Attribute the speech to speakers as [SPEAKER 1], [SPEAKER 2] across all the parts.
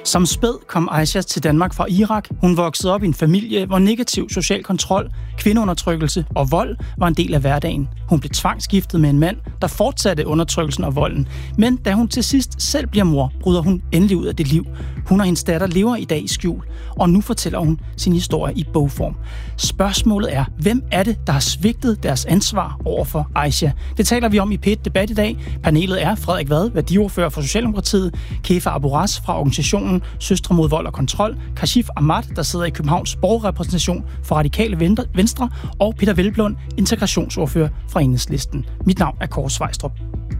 [SPEAKER 1] Som spæd kom Aisha til Danmark fra Irak. Hun voksede op i en familie, hvor negativ social kontrol, kvindeundertrykkelse og vold var en del af hverdagen. Hun blev tvangsgiftet med en mand, der fortsatte undertrykkelsen og volden. Men da hun til sidst selv bliver mor, bryder hun endelig ud af det liv. Hun og hendes datter lever i dag i skjul, og nu fortæller hun sin historie i bogform. Spørgsmålet er, hvem er det, der har svigtet deres ansvar over for Aisha? Det taler vi om i P1 Debat i dag. Panelet er Frederik Vad, værdiordfører for Socialdemokratiet, Kefa Aboraz fra organisationen Søstre mod vold og kontrol, Kashif Ahmad, der sidder i Københavns borgerrepræsentation for Radikale Venstre, og Peter Hvelplund, integrationsordfører fra Enhedslisten. Mit navn er Kåre Svejstrup.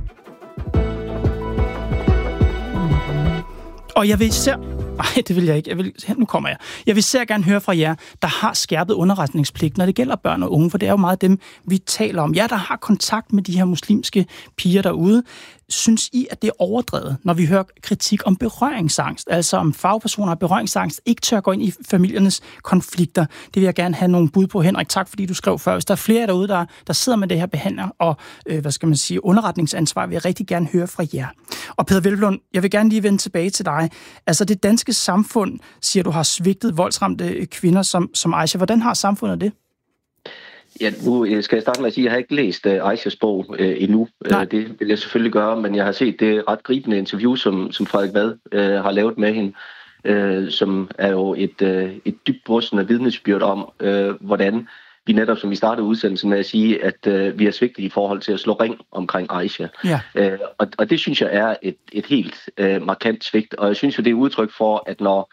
[SPEAKER 1] Og jeg vil især... Nej, det vil jeg ikke. Nu kommer jeg. Jeg vil især gerne høre fra jer, der har skærpet underretningspligt, når det gælder børn og unge, for det er jo meget dem, vi taler om. Jer, der har kontakt med de her muslimske piger derude. Synes I, at det er overdrevet, når vi hører kritik om berøringsangst? Altså om fagpersoner har berøringsangst, ikke tør gå ind i familiernes konflikter. Det vil jeg gerne have nogle bud på. Henrik, tak fordi du skrev før. Hvis der er flere derude, der sidder med det her behandler og underretningsansvar, vil jeg rigtig gerne høre fra jer. Og Peter Hvelplund, jeg vil gerne lige vende tilbage til dig. Altså det danske samfund, siger du, har svigtet voldsramte kvinder som Aisha. Hvordan har samfundet det?
[SPEAKER 2] Ja, nu skal jeg starte med at sige, at jeg har ikke læst Aishas bog endnu. Det vil jeg selvfølgelig gøre, men jeg har set det ret gribende interview, som Frederik Vad har lavet med hende, som er jo et dybt brystende vidnesbyrd om, hvordan vi netop, som vi startede udsendelsen med at sige, at vi er svigtet i forhold til at slå ring omkring Aisha. Ja. Og det synes jeg er et helt markant svigt, og jeg synes jo, det er udtryk for, at når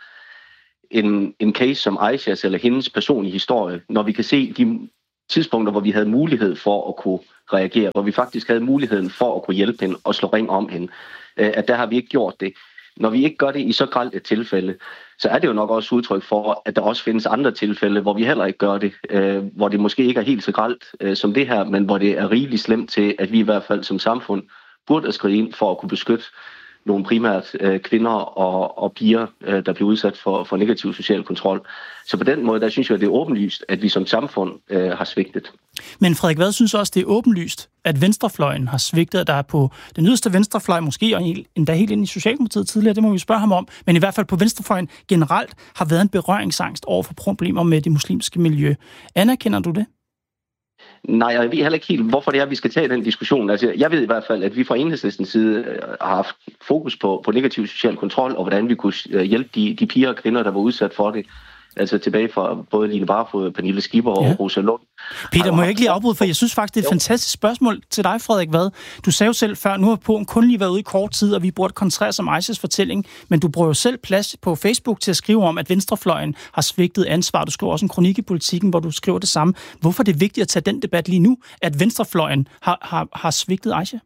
[SPEAKER 2] en case som Aishas eller hendes personlige historie, når vi kan se de tidspunkter, hvor vi havde mulighed for at kunne reagere, hvor vi faktisk havde muligheden for at kunne hjælpe hende og slå ring om hende, at der har vi ikke gjort det. Når vi ikke gør det i så grelt et tilfælde, så er det jo nok også udtryk for, at der også findes andre tilfælde, hvor vi heller ikke gør det, hvor det måske ikke er helt så grelt som det her, men hvor det er rigeligt slemt til, at vi i hvert fald som samfund burde skride ind for at kunne beskytte nogle primært kvinder og piger, der bliver udsat for negativ social kontrol. Så på den måde, der synes jeg, det er åbenlyst, at vi som samfund har svigtet. Men
[SPEAKER 1] Frederik Vad synes også, det er åbenlyst, at venstrefløjen har svigtet, at der er på den yderste venstrefløj, måske og endda helt ind i Socialdemokratiet tidligere, det må vi spørge ham om, men i hvert fald på venstrefløjen generelt har været en berøringsangst over for problemer med det muslimske miljø. Anerkender du det?
[SPEAKER 2] Nej, jeg ved heller ikke helt, hvorfor det er, vi skal tage den diskussion. Altså, jeg ved i hvert fald, at vi fra Enhedslistens side har haft fokus på negativ social kontrol, og hvordan vi kunne hjælpe de piger og kvinder, der var udsat for det. Altså tilbage fra både Line Barfod, Pernille Skipper og Rosa Lund.
[SPEAKER 1] Peter, må jeg ikke lige afbryde, for jeg synes faktisk, det er et fantastisk spørgsmål til dig, Frederik Vad. Du sagde jo selv før, nu har Polen kun lige været ude i kort tid, og vi burde koncentrere os om Aishas fortælling, men du bruger jo selv plads på Facebook til at skrive om, at venstrefløjen har svigtet ansvar. Du skriver også en kronik i Politikken, hvor du skriver det samme. Hvorfor er det vigtigt at tage den debat lige nu, at venstrefløjen har svigtet Aisha?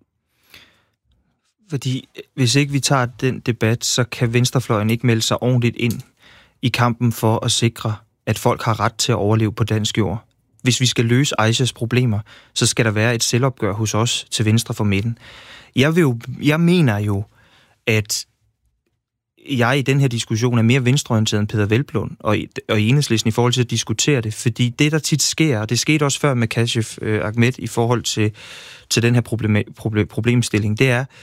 [SPEAKER 3] Fordi hvis ikke vi tager den debat, så kan venstrefløjen ikke melde sig ordentligt ind i kampen for at sikre, at folk har ret til at overleve på dansk jord. Hvis vi skal løse Aishas problemer, så skal der være et selvopgør hos os til venstre for midten. Jeg mener jo, at jeg i den her diskussion er mere venstreorienteret end Peter Hvelplund og Enhedslisten i forhold til at diskutere det, fordi det, der tit sker, og det skete også før med Kashif Ahmad i forhold til den her problemstilling, det er,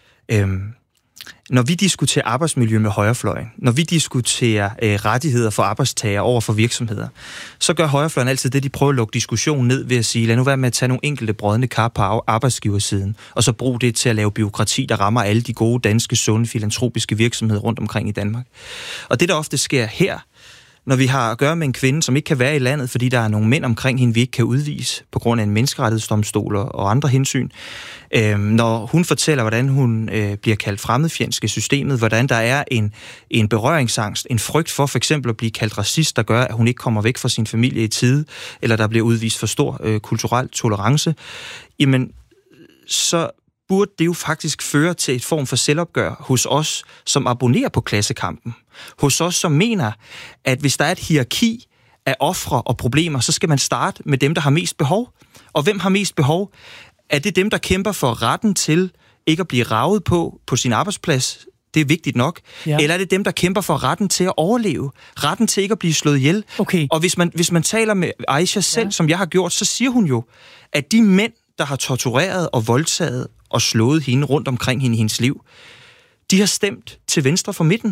[SPEAKER 3] når vi diskuterer arbejdsmiljø med højrefløjen, når vi diskuterer rettigheder for arbejdstagere over for virksomheder, så gør højrefløjen altid det, de prøver at lukke diskussionen ned ved at sige, lad nu være med at tage nogle enkelte brodne kar på arbejdsgiversiden, og så bruge det til at lave bureaukrati, der rammer alle de gode, danske, sunde, filantropiske virksomheder rundt omkring i Danmark. Og det, der ofte sker her, når vi har at gøre med en kvinde, som ikke kan være i landet, fordi der er nogle mænd omkring hende, vi ikke kan udvise på grund af en menneskerettighedsdomstol og andre hensyn. Når hun fortæller, hvordan hun bliver kaldt fremmedfjendsk i systemet, hvordan der er en berøringsangst, en frygt for eksempel at blive kaldt racist, der gør, at hun ikke kommer væk fra sin familie i tide, eller der bliver udvist for stor kulturel tolerance, jamen så burde det jo faktisk føre til et form for selvopgør hos os, som abonnerer på klassekampen. Hos os, som mener, at hvis der er et hierarki af ofre og problemer, så skal man starte med dem, der har mest behov. Og hvem har mest behov? Er det dem, der kæmper for retten til ikke at blive raget på sin arbejdsplads? Det er vigtigt nok. Ja. Eller er det dem, der kæmper for retten til at overleve? Retten til ikke at blive slået ihjel? Okay. Og hvis man taler med Aisha selv, som jeg har gjort, så siger hun jo, at de mænd, der har tortureret og voldtaget og slået hende rundt omkring hende i hendes liv, de har stemt til venstre for midten.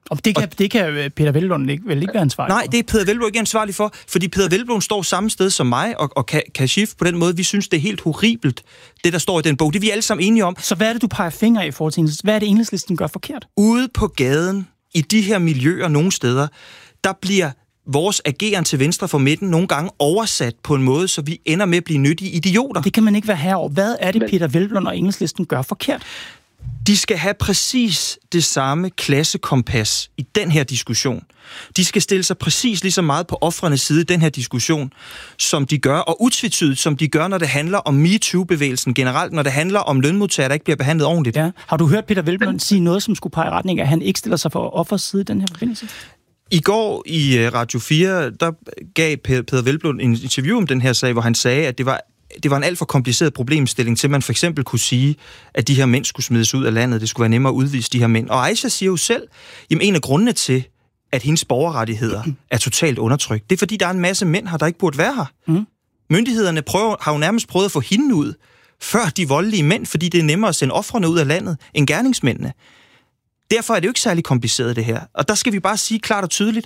[SPEAKER 1] Og det kan Peder Hvelplund vel ikke være ansvarlig for?
[SPEAKER 3] Nej, det er Peder Hvelplund ikke ansvarlig for, fordi Peder Hvelplund står samme sted som mig og kan skifte på den måde. Vi synes, det er helt horribelt, det der står i den bog. Det er vi alle sammen enige om.
[SPEAKER 1] Så hvad er det, du peger fingre af i forhold til Enhedslisten? Hvad er det, Enhedslisten gør forkert?
[SPEAKER 3] Ude på gaden, i de her miljøer nogle steder, der bliver vores ageren til venstre for midten nogle gange oversat på en måde, så vi ender med at blive nyttige idioter.
[SPEAKER 1] Det kan man ikke være herover. Hvad er det, Peder Hvelplund og Enhedslisten gør forkert?
[SPEAKER 3] De skal have præcis det samme klassekompas i den her diskussion. De skal stille sig præcis lige så meget på ofrenes side i den her diskussion, som de gør, og utvetydigt, som de gør, når det handler om MeToo-bevægelsen generelt, når det handler om lønmodtagere, der ikke bliver behandlet ordentligt.
[SPEAKER 1] Ja. Har du hørt Peder Hvelplund sige noget, som skulle pege i retning af, at han ikke stiller sig for offers side i den her forbindelse?
[SPEAKER 3] I går i Radio 4, der gav Peder Hvelplund en interview om den her sag, hvor han sagde, at det var en alt for kompliceret problemstilling til, at man for eksempel kunne sige, at de her mænd skulle smides ud af landet. Det skulle være nemmere at udvise de her mænd. Og Aisha siger jo selv, jamen en af grundene til, at hendes borgerrettigheder er totalt undertrykt, det er fordi, der er en masse mænd her, der ikke burde være her. Mm. Myndighederne har jo nærmest prøvet at få hende ud, før de voldelige mænd, fordi det er nemmere at sende ofrene ud af landet end gerningsmændene. Derfor er det jo ikke særlig kompliceret, det her. Og der skal vi bare sige klart og tydeligt,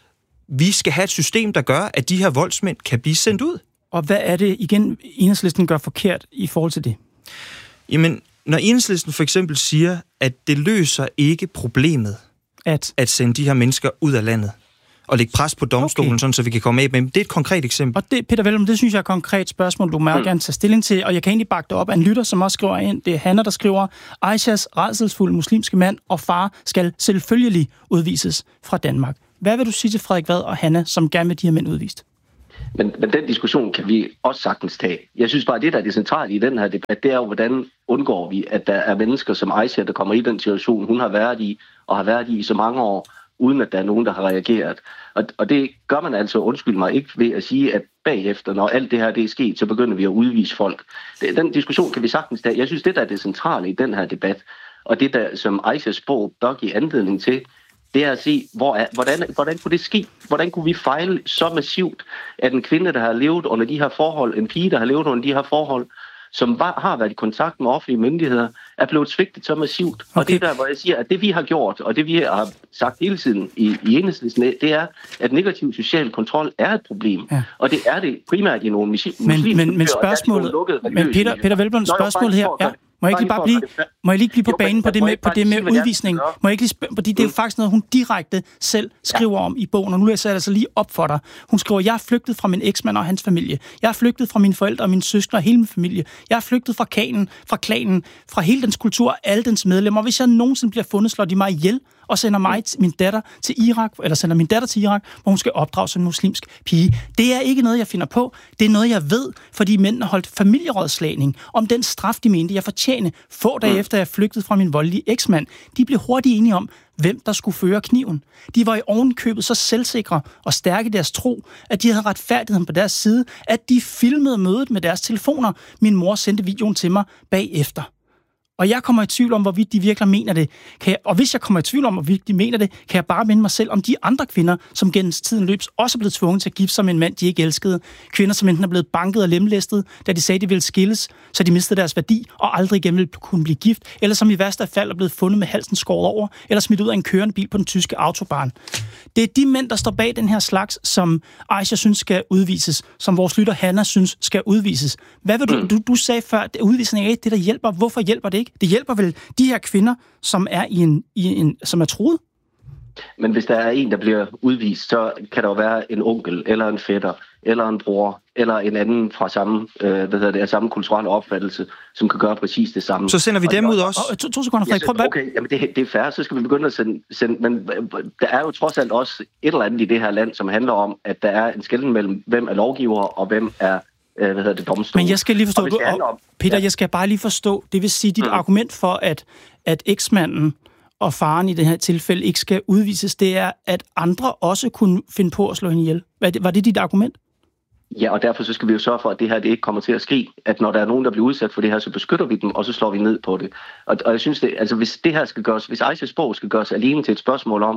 [SPEAKER 3] vi skal have et system, der gør, at de her voldsmænd kan blive sendt ud.
[SPEAKER 1] Og hvad er det, igen, Enhedslisten gør forkert i forhold til det?
[SPEAKER 3] Jamen, når Enhedslisten for eksempel siger, at det løser ikke problemet at sende de her mennesker ud af landet og lægge pres på domstolen, sådan, så vi kan komme af med dem. Det er et konkret eksempel. Og
[SPEAKER 1] det, Peder Hvelplund, det synes jeg er et konkret spørgsmål, du må gerne tage stilling til, og jeg kan egentlig bakke det op af en lytter, som også skriver ind. Det er Hanna, der skriver, Aishas rædselsfulde muslimske mand og far skal selvfølgelig udvises fra Danmark. Hvad vil du sige til Frederik Vad og Hanna, som gerne vil de her mænd udvist?
[SPEAKER 2] Men den diskussion kan vi også sagtens tage. Jeg synes bare, at det, der er det centrale i den her debat, det er jo, hvordan undgår vi, at der er mennesker som Aisha, der kommer i den situation, hun har været i, og har været i så mange år, uden at der er nogen, der har reageret. Og det gør man altså, undskyld mig, ikke ved at sige, at bagefter, når alt det her det er sket, så begynder vi at udvise folk. Den diskussion kan vi sagtens tage. Jeg synes, det der er det centrale i den her debat, og det der, som Aishas bog bør give anledning til, det er at se, hvordan kunne det ske? Hvordan kunne vi fejle så massivt, at en kvinde, der har levet under de her forhold, en pige, der har levet under de her forhold, som har været i kontakt med offentlige myndigheder, er blevet svigtet så massivt. Okay. Og det der, hvor jeg siger, at det vi har gjort, og det vi har sagt hele tiden i Enhedslisten, det er, at negativ social kontrol er et problem. Ja. Og det er det primært i nogle muslimske
[SPEAKER 1] men spørgsmålet, men Peder Hvelplund, spørgsmålet her, ja. Må jeg lige blive på banen på det med udvisning? Må jeg ikke lige fordi det er jo faktisk noget, hun direkte selv skriver om i bogen, og nu læser jeg altså lige op for dig. Hun skriver, jeg er flygtet fra min eksmand og hans familie. Jeg er flygtet fra mine forældre og mine søskende og hele min familie. Jeg er flygtet fra klanen, fra hele dens kultur, alle dens medlemmer. Hvis jeg nogensinde bliver fundet, slår de mig ihjel og sender min datter til Irak, hvor hun skal opdrages som en muslimsk pige. Det er ikke noget, jeg finder på. Det er noget, jeg ved, fordi mændene holdt familierådslagning om den straf, de mente, jeg fortjene. Få dage efter, jeg flygtede fra min voldelige eksmand. De blev hurtigt enige om, hvem der skulle føre kniven. De var i ovenkøbet så selvsikre og stærke i deres tro, at de havde retfærdigheden på deres side, at de filmede mødet med deres telefoner. Min mor sendte videoen til mig bagefter. Og jeg kommer i tvivl om, hvorvidt de virkelig mener det. Og hvis jeg kommer i tvivl om, hvorvidt de mener det, kan jeg bare minde mig selv om de andre kvinder, som gennem tiden løbs også er blevet tvunget til at gifte sig med en mand, de ikke elskede. Kvinder, som enten er blevet banket og lemlæstet, da de sagde, de ville skilles, så de mistede deres værdi og aldrig igen ville kunne blive gift, eller som i værste fald er blevet fundet med halsen skåret over, eller smidt ud af en kørende bil på den tyske autobahn. Det er de mænd, der står bag den her slags, som Aisha synes skal udvises, som vores lytter Hanna synes skal udvises. Hvad vil du sagde før, at udvisning er ikke det, der hjælper. Hvorfor hjælper det ikke? Det hjælper vel de her kvinder, som er som er truet?
[SPEAKER 2] Men hvis der er en, der bliver udvist, så kan der jo være en onkel, eller en fætter, eller en bror, eller en anden fra samme kulturelle opfattelse, som kan gøre præcis det samme.
[SPEAKER 3] Så sender vi dem ud også?
[SPEAKER 1] To sekunder, Frederik.
[SPEAKER 2] Okay, jamen det er fair, så skal vi begynde at sende, men der er jo trods alt også et eller andet i det her land, som handler om, at der er en skelnen mellem, hvem er lovgiver, og hvem er domstolen.
[SPEAKER 1] Men jeg skal lige forstå, Peter, jeg skal bare lige forstå, det vil sige, dit argument for, at eksmanden og faren i det her tilfælde ikke skal udvises, det er, at andre også kunne finde på at slå hende ihjel. Var det dit argument?
[SPEAKER 2] Ja, og derfor så skal vi jo sørge for, at det her det ikke kommer til at ske. At når der er nogen, der bliver udsat for det her, så beskytter vi dem, og så slår vi ned på det. Og jeg synes, hvis det her skal gøres, hvis Aishas bog skal gøres alene til et spørgsmål om,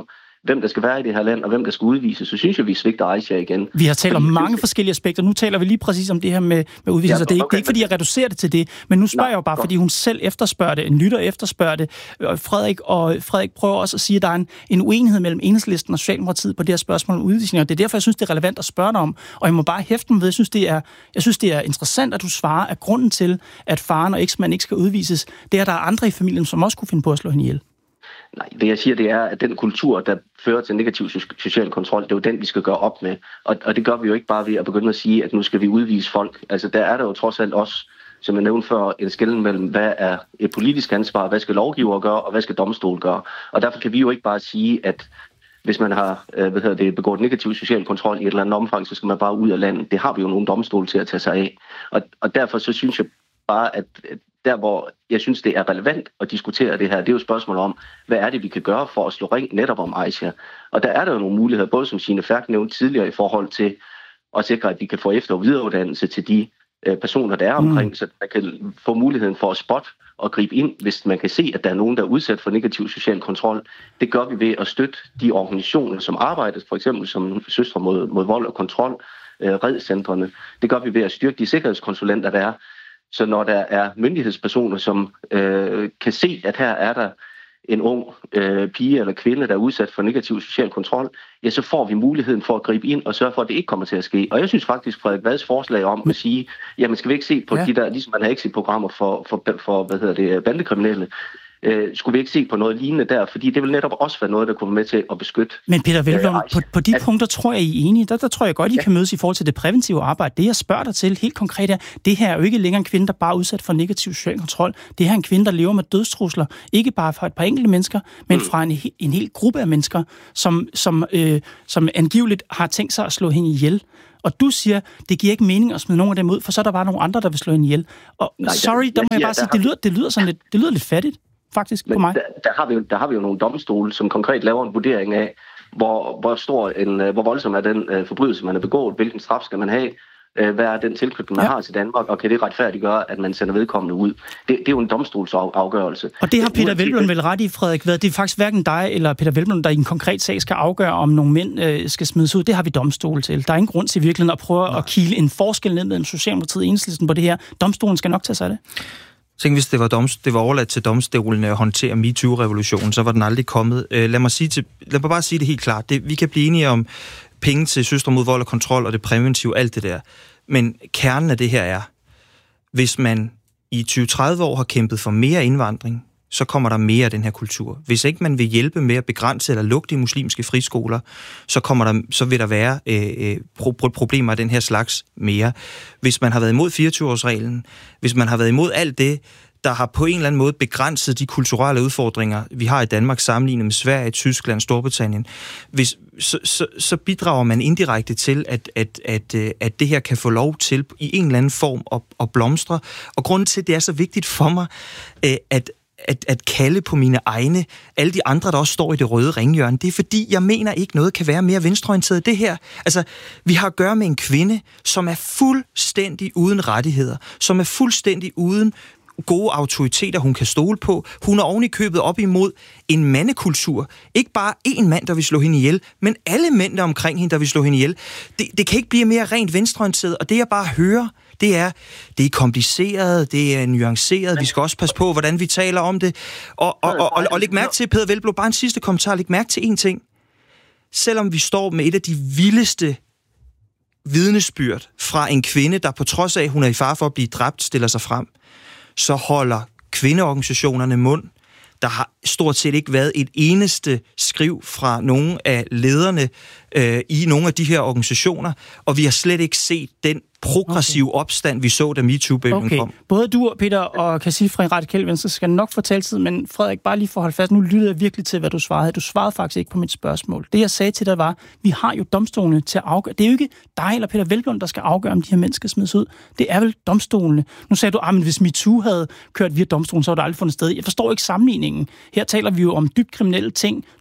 [SPEAKER 2] hvem der skal være i det her land, og hvem der skal udvises, så synes jeg, vi svigter Aisha igen.
[SPEAKER 1] Vi har talt om mange forskellige aspekter. Nu taler vi lige præcis om det her med udvisning, så det er ikke fordi, jeg reducerer det til det, men nu spørger jeg jo bare, fordi hun selv efterspørger det, en lytter efterspørger det, Frederik prøver også at sige, at der er en uenighed mellem Enhedslisten og Socialdemokratiet på det her spørgsmål om udvisning, og det er derfor, jeg synes, det er relevant at spørge dig om, og jeg må bare hæfte mig ved, jeg synes, det er interessant, at du svarer, at grunden til, at faren og eksmanden ikke skal udvises, det er, at der er andre i familien, som også kunne finde på at slå hende ihjel.
[SPEAKER 2] Nej, det jeg siger, det er, at den kultur, der fører til negativ social kontrol, det er jo den, vi skal gøre op med. Og det gør vi jo ikke bare ved at begynde at sige, at nu skal vi udvise folk. Altså, der er der jo trods alt også, som jeg nævnte før, en skelnen mellem, hvad er et politisk ansvar, hvad skal lovgiver gøre, og hvad skal domstol gøre. Og derfor kan vi jo ikke bare sige, at hvis man har begået negativ social kontrol i et eller andet omfang, så skal man bare ud af landet. Det har vi jo nogle domstole til at tage sig af. Og derfor så synes jeg bare, at der, hvor jeg synes, det er relevant at diskutere det her, det er jo et spørgsmål om, hvad er det, vi kan gøre for at slå ring netop om Aisha. Og der er der jo nogle muligheder, både som Signe Ferk nævnte tidligere, i forhold til at sikre, at vi kan få efter- og videreuddannelse til de personer, der er omkring, så man kan få muligheden for at spotte og gribe ind, hvis man kan se, at der er nogen, der er udsat for negativ social kontrol. Det gør vi ved at støtte de organisationer, som arbejder, for eksempel som Søstre mod vold og kontrol, redcentrene. Det gør vi ved at styrke de sikkerhedskonsulenter, der er. Så når der er myndighedspersoner, som kan se, at her er der en ung pige eller kvinde, der er udsat for negativ social kontrol, ja, så får vi muligheden for at gribe ind og sørge for, at det ikke kommer til at ske. Og jeg synes faktisk, Frederik Vads forslag om at sige, jamen skal vi ikke se på de der, ligesom man har exit-programmer for bandekriminelle, skulle vi ikke se på noget lignende der, fordi det vil netop også være noget, der kommer med til at beskytte.
[SPEAKER 1] Men Peter Hvelplund, på de punkter tror jeg, I er enige. Der tror jeg godt, I kan mødes i forhold til det præventive arbejde. Det, jeg spørger dig til helt konkret er, det her er jo ikke længere en kvinde, der bare er udsat for negativ social kontrol. Det her er en kvinde, der lever med dødstrusler. Ikke bare fra et par enkelte mennesker, men fra en hel gruppe af mennesker, som angiveligt har tænkt sig at slå hende ihjel. Og du siger, det giver ikke mening at smide nogen af dem ud, for så er der bare nogle andre, der vil slå hende ihjel. Og der må jeg bare sige, det lyder lidt fattigt. Faktisk på mig.
[SPEAKER 2] Der har vi jo nogle domstole, som konkret laver en vurdering af, hvor voldsom er den forbrydelse, man har begået, hvilken straf skal man have, hvad er den tilknytning, man har til Danmark, og kan det retfærdiggøre, at man sender vedkommende ud. Det er jo en domstolsafgørelse.
[SPEAKER 1] Og det har Peter Hvelplund vel ret i, Frederik. Det er faktisk hverken dig eller Peter Hvelplund, der i en konkret sag skal afgøre, om nogle mænd skal smides ud. Det har vi domstole til. Der er ingen grund til virkelig at prøve at kile en forskel ned mellem Socialdemokratiet og Enhedslisten på det her. Domstolen skal nok tage sig af det.
[SPEAKER 3] Tænk, hvis det var overladt til domstolen at håndtere MeToo-revolutionen, så var den aldrig kommet. Lad mig bare sige det helt klart. Vi kan blive enige om penge til Søstre mod vold og kontrol og det præventive, alt det der. Men kernen af det her er, hvis man i 20-30 år har kæmpet for mere indvandring, så kommer der mere af den her kultur. Hvis ikke man vil hjælpe med at begrænse eller lukke de muslimske friskoler, så vil der være problemer af den her slags mere. Hvis man har været imod 24-årsreglen, hvis man har været imod alt det, der har på en eller anden måde begrænset de kulturelle udfordringer, vi har i Danmark sammenlignet med Sverige, Tyskland, Storbritannien, så bidrager man indirekte til, at det her kan få lov til i en eller anden form at blomstre. Og grunden til, at det er så vigtigt for mig, at kalde på mine egne, alle de andre, der også står i det røde ringhjørne, det er fordi, jeg mener ikke noget kan være mere venstreorienteret. Det her, altså, vi har at gøre med en kvinde, som er fuldstændig uden rettigheder, som er fuldstændig uden gode autoriteter, hun kan stole på. Hun er ovenikøbet op imod en mandekultur. Ikke bare én mand, der vil slå hende ihjel, men alle mænd der omkring hende, der vil slå hende ihjel. Det kan ikke blive mere rent venstreorienteret, og det jeg bare hører, det er kompliceret, det er nuanceret, vi skal også passe på, hvordan vi taler om det. Og læg mærke til, Peter Hvelplund, bare en sidste kommentar, læg mærke til én ting. Selvom vi står med et af de vildeste vidnesbyrd fra en kvinde, der på trods af, at hun er i fare for at blive dræbt, stiller sig frem, så holder kvindeorganisationerne mund. Der har stort set ikke været et eneste skriv fra nogle af lederne i nogle af de her organisationer, og vi har slet ikke set den progressive opstand, vi så, da MeToo-bølgen kom.
[SPEAKER 1] Både du, Peter, og Kassif fra Radikale Venstre skal nok få taletid, men Frederik, bare lige for at holde fast, nu lyttede jeg virkelig til, hvad du svarede. Du svarede faktisk ikke på mit spørgsmål. Det, jeg sagde til dig, var, vi har jo domstolene til at afgøre. Det er jo ikke dig eller Peter Hvelplund, der skal afgøre, om de her mennesker smides ud. Det er vel domstolene. Nu sagde du, men hvis MeToo havde kørt via domstolen, så var det aldrig fundet sted. Jeg forstår ikke sammenligningen. Her taler vi jo om dybt kriminelle ting.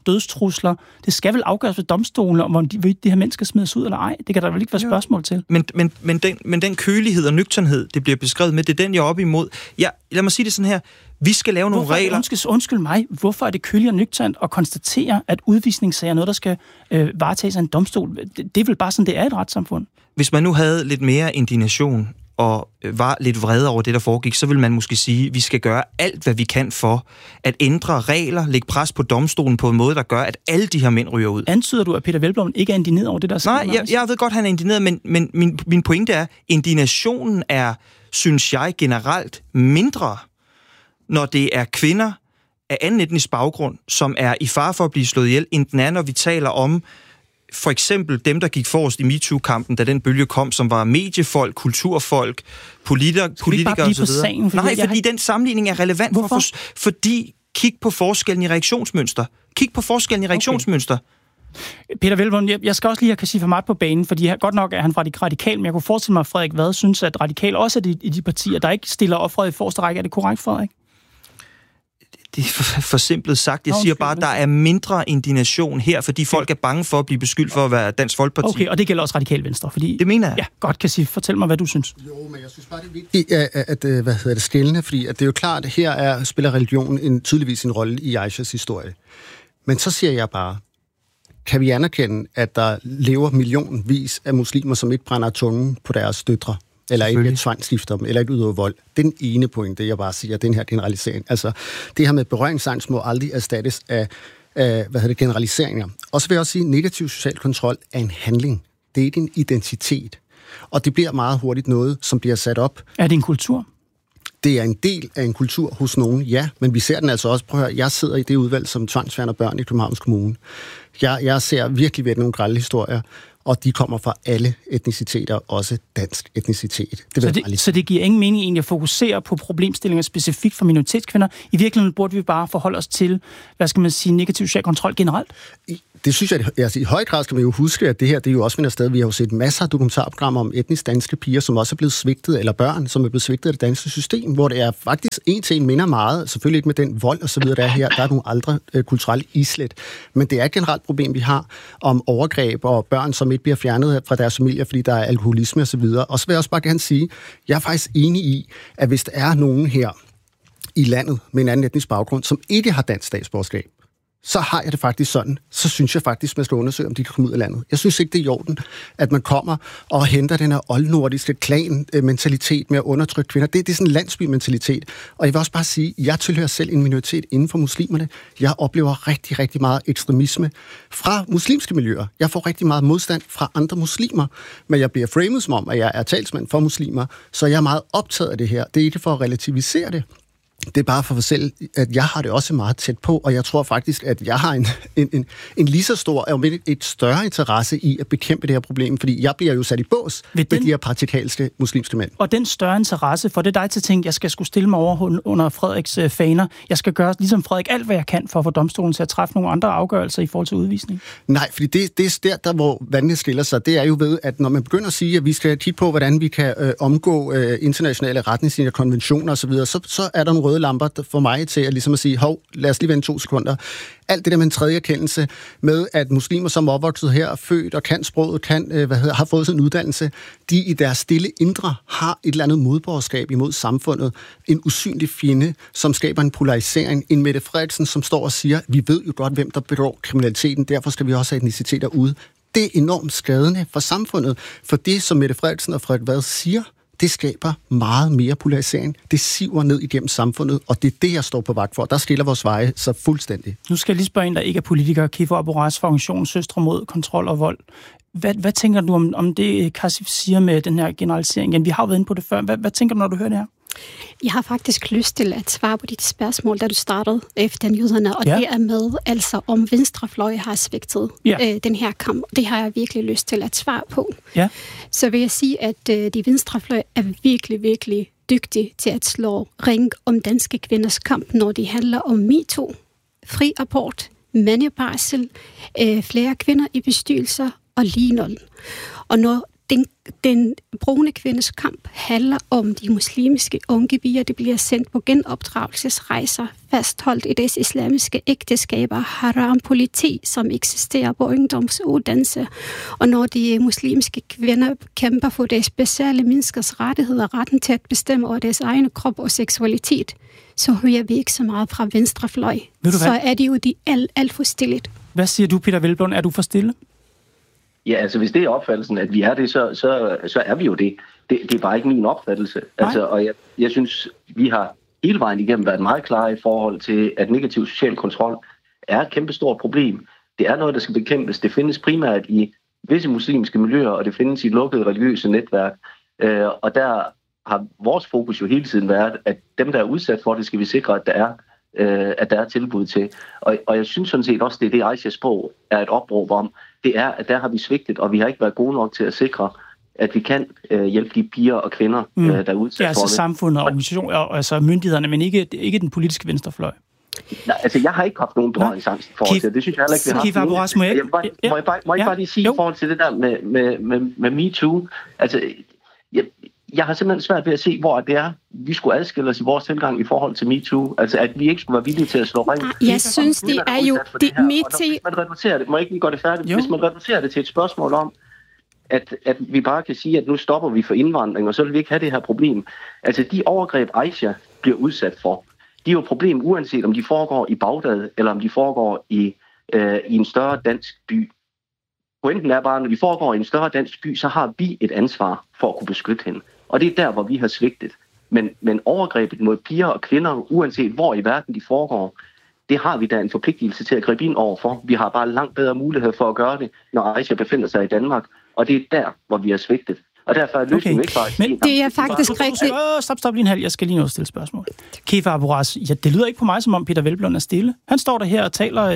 [SPEAKER 1] dødstrusler. Det skal vel afgøres ved domstolene, om de her mennesker smides ud eller ej. Det kan der vel ikke være spørgsmål til.
[SPEAKER 3] Men den kølighed og nøgternhed, det bliver beskrevet med, det er den, jeg er op imod. Lad mig sige det sådan her. Vi skal lave nogle regler.
[SPEAKER 1] Undskyld mig, hvorfor er det køligt og nøgternt at konstatere, at udvisningssager er noget, der skal varetages af en domstol? Det er vel bare sådan, det er i et retssamfund.
[SPEAKER 3] Hvis man nu havde lidt mere indignation og var lidt vrede over det, der foregik, så vil man måske sige, at vi skal gøre alt, hvad vi kan for at ændre regler, lægge pres på domstolen på en måde, der gør, at alle de her mænd ryger ud.
[SPEAKER 1] Antyder du, at Peder Hvelplund ikke er indigneret over det, der sker?
[SPEAKER 3] Nej, jeg ved godt, han er indigneret, men min pointe er, indignationen er, synes jeg, generelt mindre, når det er kvinder af anden etnisk baggrund, som er i fare for at blive slået ihjel, end den er, når vi taler om for eksempel dem, der gik forrest i MeToo-kampen, da den bølge kom, som var mediefolk, kulturfolk, politikere osv. Nej, fordi den sammenligning er relevant. Fordi kig på forskellen i reaktionsmønster.
[SPEAKER 1] Peder Hvelplund, jeg skal også lige have Kashif Ahmad på banen, fordi godt nok er han fra de radikale, men jeg kunne forestille mig, at Frederik Vad synes, at radikale også er i de partier, der ikke stiller offeret i forreste række. Er det korrekt, Frederik?
[SPEAKER 3] Det er for simpelt sagt. Jeg siger bare, at der er mindre indignation her, fordi folk er bange for at blive beskyldt for at være Dansk Folkeparti.
[SPEAKER 1] Okay, og det gælder også Radikale Venstre, fordi...
[SPEAKER 3] Det mener jeg.
[SPEAKER 1] Ja, godt, Kashif. Fortæl mig, hvad du synes.
[SPEAKER 4] Jo, men jeg synes bare, det er vigtigt, at skelne, fordi at det er jo klart, at her spiller religionen tydeligvis en rolle i Aishas historie. Men så siger jeg bare, kan vi anerkende, at der lever millionvis af muslimer, som ikke brænder tungen på deres døtre? Eller ikke tvangsgifter dem, eller ikke udøver vold. Det er den ene pointe, jeg bare siger, den her generalisering. Altså, det her med berøringsangst må aldrig erstattes af generaliseringer. Og så vil jeg også sige, at negativ social kontrol er en handling. Det er ikke en identitet. Og det bliver meget hurtigt noget, som bliver sat op.
[SPEAKER 1] Er det en kultur?
[SPEAKER 4] Det er en del af en kultur hos nogen, ja, men vi ser den altså også. Prøv at høre, jeg sidder i det udvalg, som tvangsfjerner børn i Københavns Kommune. Jeg ser virkelig nogle grelle historier, og de kommer fra alle etniciteter, også dansk etnicitet.
[SPEAKER 1] Så det giver ingen mening egentlig at fokusere på problemstillinger specifikt for minoritetskvinder. I virkeligheden burde vi bare forholde os til, negativ social kontrol generelt?
[SPEAKER 4] Det synes jeg, altså, i høj grad skal man jo huske, at det her, det er jo også sted. Vi har jo set masser af dokumentarprogrammer om etnisk danske piger, som også er blevet svigtet, eller børn, som er blevet svigtet af det danske system, hvor det er faktisk en til en minder meget, selvfølgelig ikke med den vold og så videre, der er her. Der er nogle andre kulturelle islet. Men det er et generelt problem, vi har om overgreb og børn, som ikke bliver fjernet fra deres familier, fordi der er alkoholisme og så videre. Og så vil jeg også bare gerne sige, jeg er faktisk enig i, at hvis der er nogen her i landet med en anden etnisk baggrund, som ikke har dansk statsborgerskab, så har jeg det faktisk sådan, så synes jeg faktisk, man skal undersøge, om de kan komme ud af landet. Jeg synes ikke, det er i orden, at man kommer og henter den her oldnordiske klan-mentalitet med at undertrykke kvinder. Det er sådan en landsby-mentalitet. Og jeg vil også bare sige, at jeg tilhører selv en minoritet inden for muslimerne. Jeg oplever rigtig, rigtig meget ekstremisme fra muslimske miljøer. Jeg får rigtig meget modstand fra andre muslimer, men jeg bliver framet som om, at jeg er talsmand for muslimer, så jeg er meget optaget af det her. Det er ikke for at relativisere det. Det er bare for mig selv, at jeg har det også meget tæt på, og jeg tror faktisk, at jeg har en lige så stor, og et større interesse i at bekæmpe det her problem, fordi jeg bliver jo sat i bås med de her praktikalske muslimske mænd.
[SPEAKER 1] Og den større interesse, for det er dig til at tænke, jeg skal skulle stille mig over under Frederiks faner. Jeg skal gøre, ligesom Frederik, alt hvad jeg kan for at få domstolen til at træffe nogle andre afgørelser i forhold til udvisning.
[SPEAKER 4] Nej, fordi det er der, hvor vandene skiller sig. Det er jo ved, at når man begynder at sige, at vi skal kigge på, hvordan vi kan omgå internationale retningslinjer, konventioner osv., så er der nogle røde lamper for mig til at, ligesom at sige, hov, lad os lige vente 2 sekunder. Alt det der med en tredje erkendelse med, at muslimer, som er opvokset her, er født og kan sproget, har fået sin uddannelse, de i deres stille indre har et eller andet modborgerskab imod samfundet. En usynlig fjende, som skaber en polarisering. En Mette Frederiksen, som står og siger, vi ved jo godt, hvem der begår kriminaliteten, derfor skal vi også have etniciteter ude. Det er enormt skadende for samfundet, for det, som Mette Frederiksen og Frederik Vad siger, det skaber meget mere polarisering. Det siver ned igennem samfundet, og det er det, jeg står på vagt for. Der skiller vores veje så fuldstændig.
[SPEAKER 1] Nu skal jeg lige spørge en, der ikke er politiker, Kifo Abourez fra Organisationen Søstre mod kontrol og vold. Hvad tænker du om det, Kashif siger med den her generalisering? Ja, vi har været inde på det før. Hvad tænker du, når du hører det her?
[SPEAKER 5] Jeg har faktisk lyst til at svare på dit spørgsmål, da du startede efter nyhederne, og det er med, altså om venstrefløj har svigtet den her kamp. Det har jeg virkelig lyst til at svare på. Ja. Så vil jeg sige, at de venstrefløj er virkelig, virkelig dygtige til at slå ring om danske kvinders kamp, når det handler om MeToo, fri abort, mandebarsel, flere kvinder i bestyrelser og lignende. Og når den brune kvindes kamp handler om de muslimske unge piger, der bliver sendt på genopdragelsesrejser, fastholdt i deres islamiske ægteskaber, haram-politi, som eksisterer på ungdomsuddannelse. Og når de muslimske kvinder kæmper for deres basale menneskers rettigheder, retten til at bestemme over deres egen krop og seksualitet, så hører vi ikke så meget fra venstrefløj. Så er det jo alt for stillet.
[SPEAKER 1] Hvad siger du, Peder Hvelplund? Er du for stille?
[SPEAKER 2] Ja, altså hvis det er opfattelsen, at vi er det, så er vi jo det. Det er bare ikke min opfattelse. Altså, og jeg synes, vi har hele vejen igennem været meget klare i forhold til, at negativ social kontrol er et kæmpestort problem. Det er noget, der skal bekæmpes. Det findes primært i visse muslimske miljøer, og det findes i lukkede religiøse netværk. Og der har vores fokus jo hele tiden været, at dem, der er udsat for det, skal vi sikre, at der er tilbud til. Og jeg synes sådan set også, det er det, Aishas bog er et opråb om. Det er, at der har vi svigtet, og vi har ikke været gode nok til at sikre, at vi kan hjælpe de piger og kvinder, der er udsat for det.
[SPEAKER 1] Altså samfundet og organisationer, altså myndighederne, men ikke den politiske venstrefløj.
[SPEAKER 2] Nej, altså jeg har ikke haft nogen berøringsangst i forhold til det. Det synes jeg heller ikke, vi har.
[SPEAKER 1] Kif Aburas, må
[SPEAKER 2] jeg bare lige sige i forhold til det der med MeToo. Altså, jeg har simpelthen svært ved at se, hvor det er, vi skulle adskille os i vores tilgang i forhold til MeToo. Altså, at vi ikke skulle være villige til at slå ring.
[SPEAKER 5] Jeg synes, det er jo det MeToo.
[SPEAKER 2] Hvis man reducerer det, må jeg ikke lige gøre det færdigt. Hvis man reducerer det til et spørgsmål om, at vi bare kan sige, at nu stopper vi for indvandring, og så vil vi ikke have det her problem. Altså, de overgreb, Aisha bliver udsat for, de er jo et problem, uanset om de foregår i Bagdad, eller om de foregår i en større dansk by. Pointen er bare, når de foregår i en større dansk by, så har vi et ansvar for at kunne beskytte hende. Og det er der, hvor vi har svigtet. Men overgrebet mod piger og kvinder, uanset hvor i verden de foregår, det har vi da en forpligtelse til at gribe ind overfor. Vi har bare langt bedre mulighed for at gøre det, når Aisha befinder sig i Danmark. Og det er der, hvor vi har svigtet. Og derfor er løsningen ikke bare...
[SPEAKER 5] Men det er faktisk rigtigt...
[SPEAKER 1] Stop lige en halv. Jeg skal lige nå at stille spørgsmål. Kif Aburas, det lyder ikke på mig, som om Peder Hvelplund er stille. Han står der her og taler,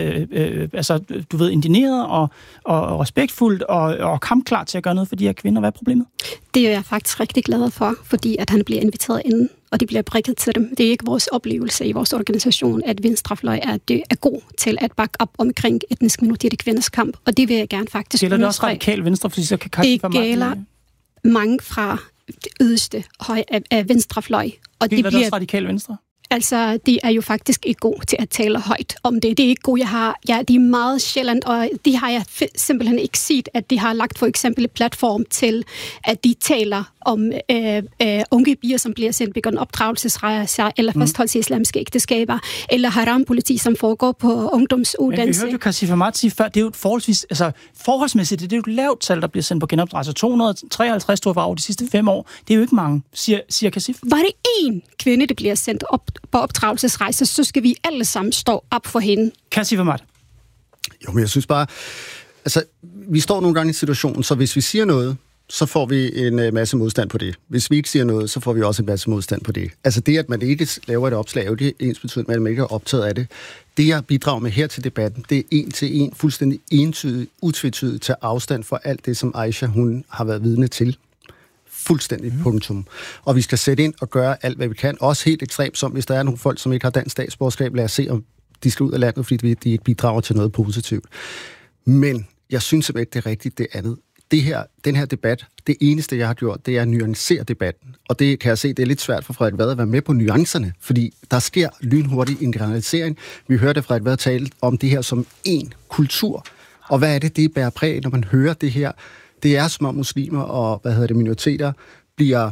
[SPEAKER 1] indigneret og respektfuldt og kampklar til at gøre noget for de her kvinder. Hvad er problemet?
[SPEAKER 5] Det er jeg faktisk rigtig glad for, fordi at han bliver inviteret ind, og de bliver prikket til dem. Det er ikke vores oplevelse i vores organisation, at venstrefløj er god til at bakke op omkring etnisk minoritet i kvinders kamp, og det vil jeg gerne faktisk
[SPEAKER 1] understrege. Gælder det også radikal venstre, fordi så kan
[SPEAKER 5] det gælder mange fra det yderste af venstrefløj.
[SPEAKER 1] Og det bliver også radikal venstre?
[SPEAKER 5] Altså, de er jo faktisk ikke gode til at tale højt om det. Det er ikke gode, de er meget sjældent, og de har jeg simpelthen ikke set, at de har lagt for eksempel et platform til, at de taler om unge piger, som bliver sendt på opdragelsesrejser, eller fastholdt i islamiske ægteskaber, eller haram-politi, som foregår på ungdomsuddannelse.
[SPEAKER 1] Men vi hørte jo Kashif Ahmad sige før, det er jo forholdsmæssigt, det er jo et lavt tal, der bliver sendt på genopdragelse. 253 tror jeg over de sidste 5 år. Det er jo ikke mange, siger Kashif.
[SPEAKER 5] Var det én kvinde, der bliver sendt op på opdragelsesrejser, så skal vi alle sammen stå op for hende.
[SPEAKER 1] Kashif Ahmad.
[SPEAKER 4] Jo, men jeg synes bare, altså, vi står nogle gange i situationen, så hvis vi siger noget, så får vi en masse modstand på det. Hvis vi ikke siger noget, så får vi også en masse modstand på det. Altså det, at man ikke laver et opslag, er jo det ensbetydende, at man ikke er optaget af det. Det, jeg bidrager med her til debatten, det er en til en, fuldstændig entydigt, utvetydigt til afstand for alt det, som Aisha, hun har været vidne til. Fuldstændig punktum. Og vi skal sætte ind og gøre alt, hvad vi kan. Også helt ekstremt, som hvis der er nogle folk, som ikke har dansk statsborgerskab, lad os se, om de skal ud af landet, fordi de ikke bidrager til noget positivt. Men jeg synes simpelthen ikke, det er rigtigt det andet. Den her debat, det eneste, jeg har gjort, det er at nuancere debatten. Og det kan jeg se, det er lidt svært for Frederik Vad at være med på nuancerne, fordi der sker lynhurtig en generalisering. Vi hørte Frederik Vad tale om det her som en kultur. Og hvad er det bærer præg, når man hører det her? Det er som om muslimer og minoriteter bliver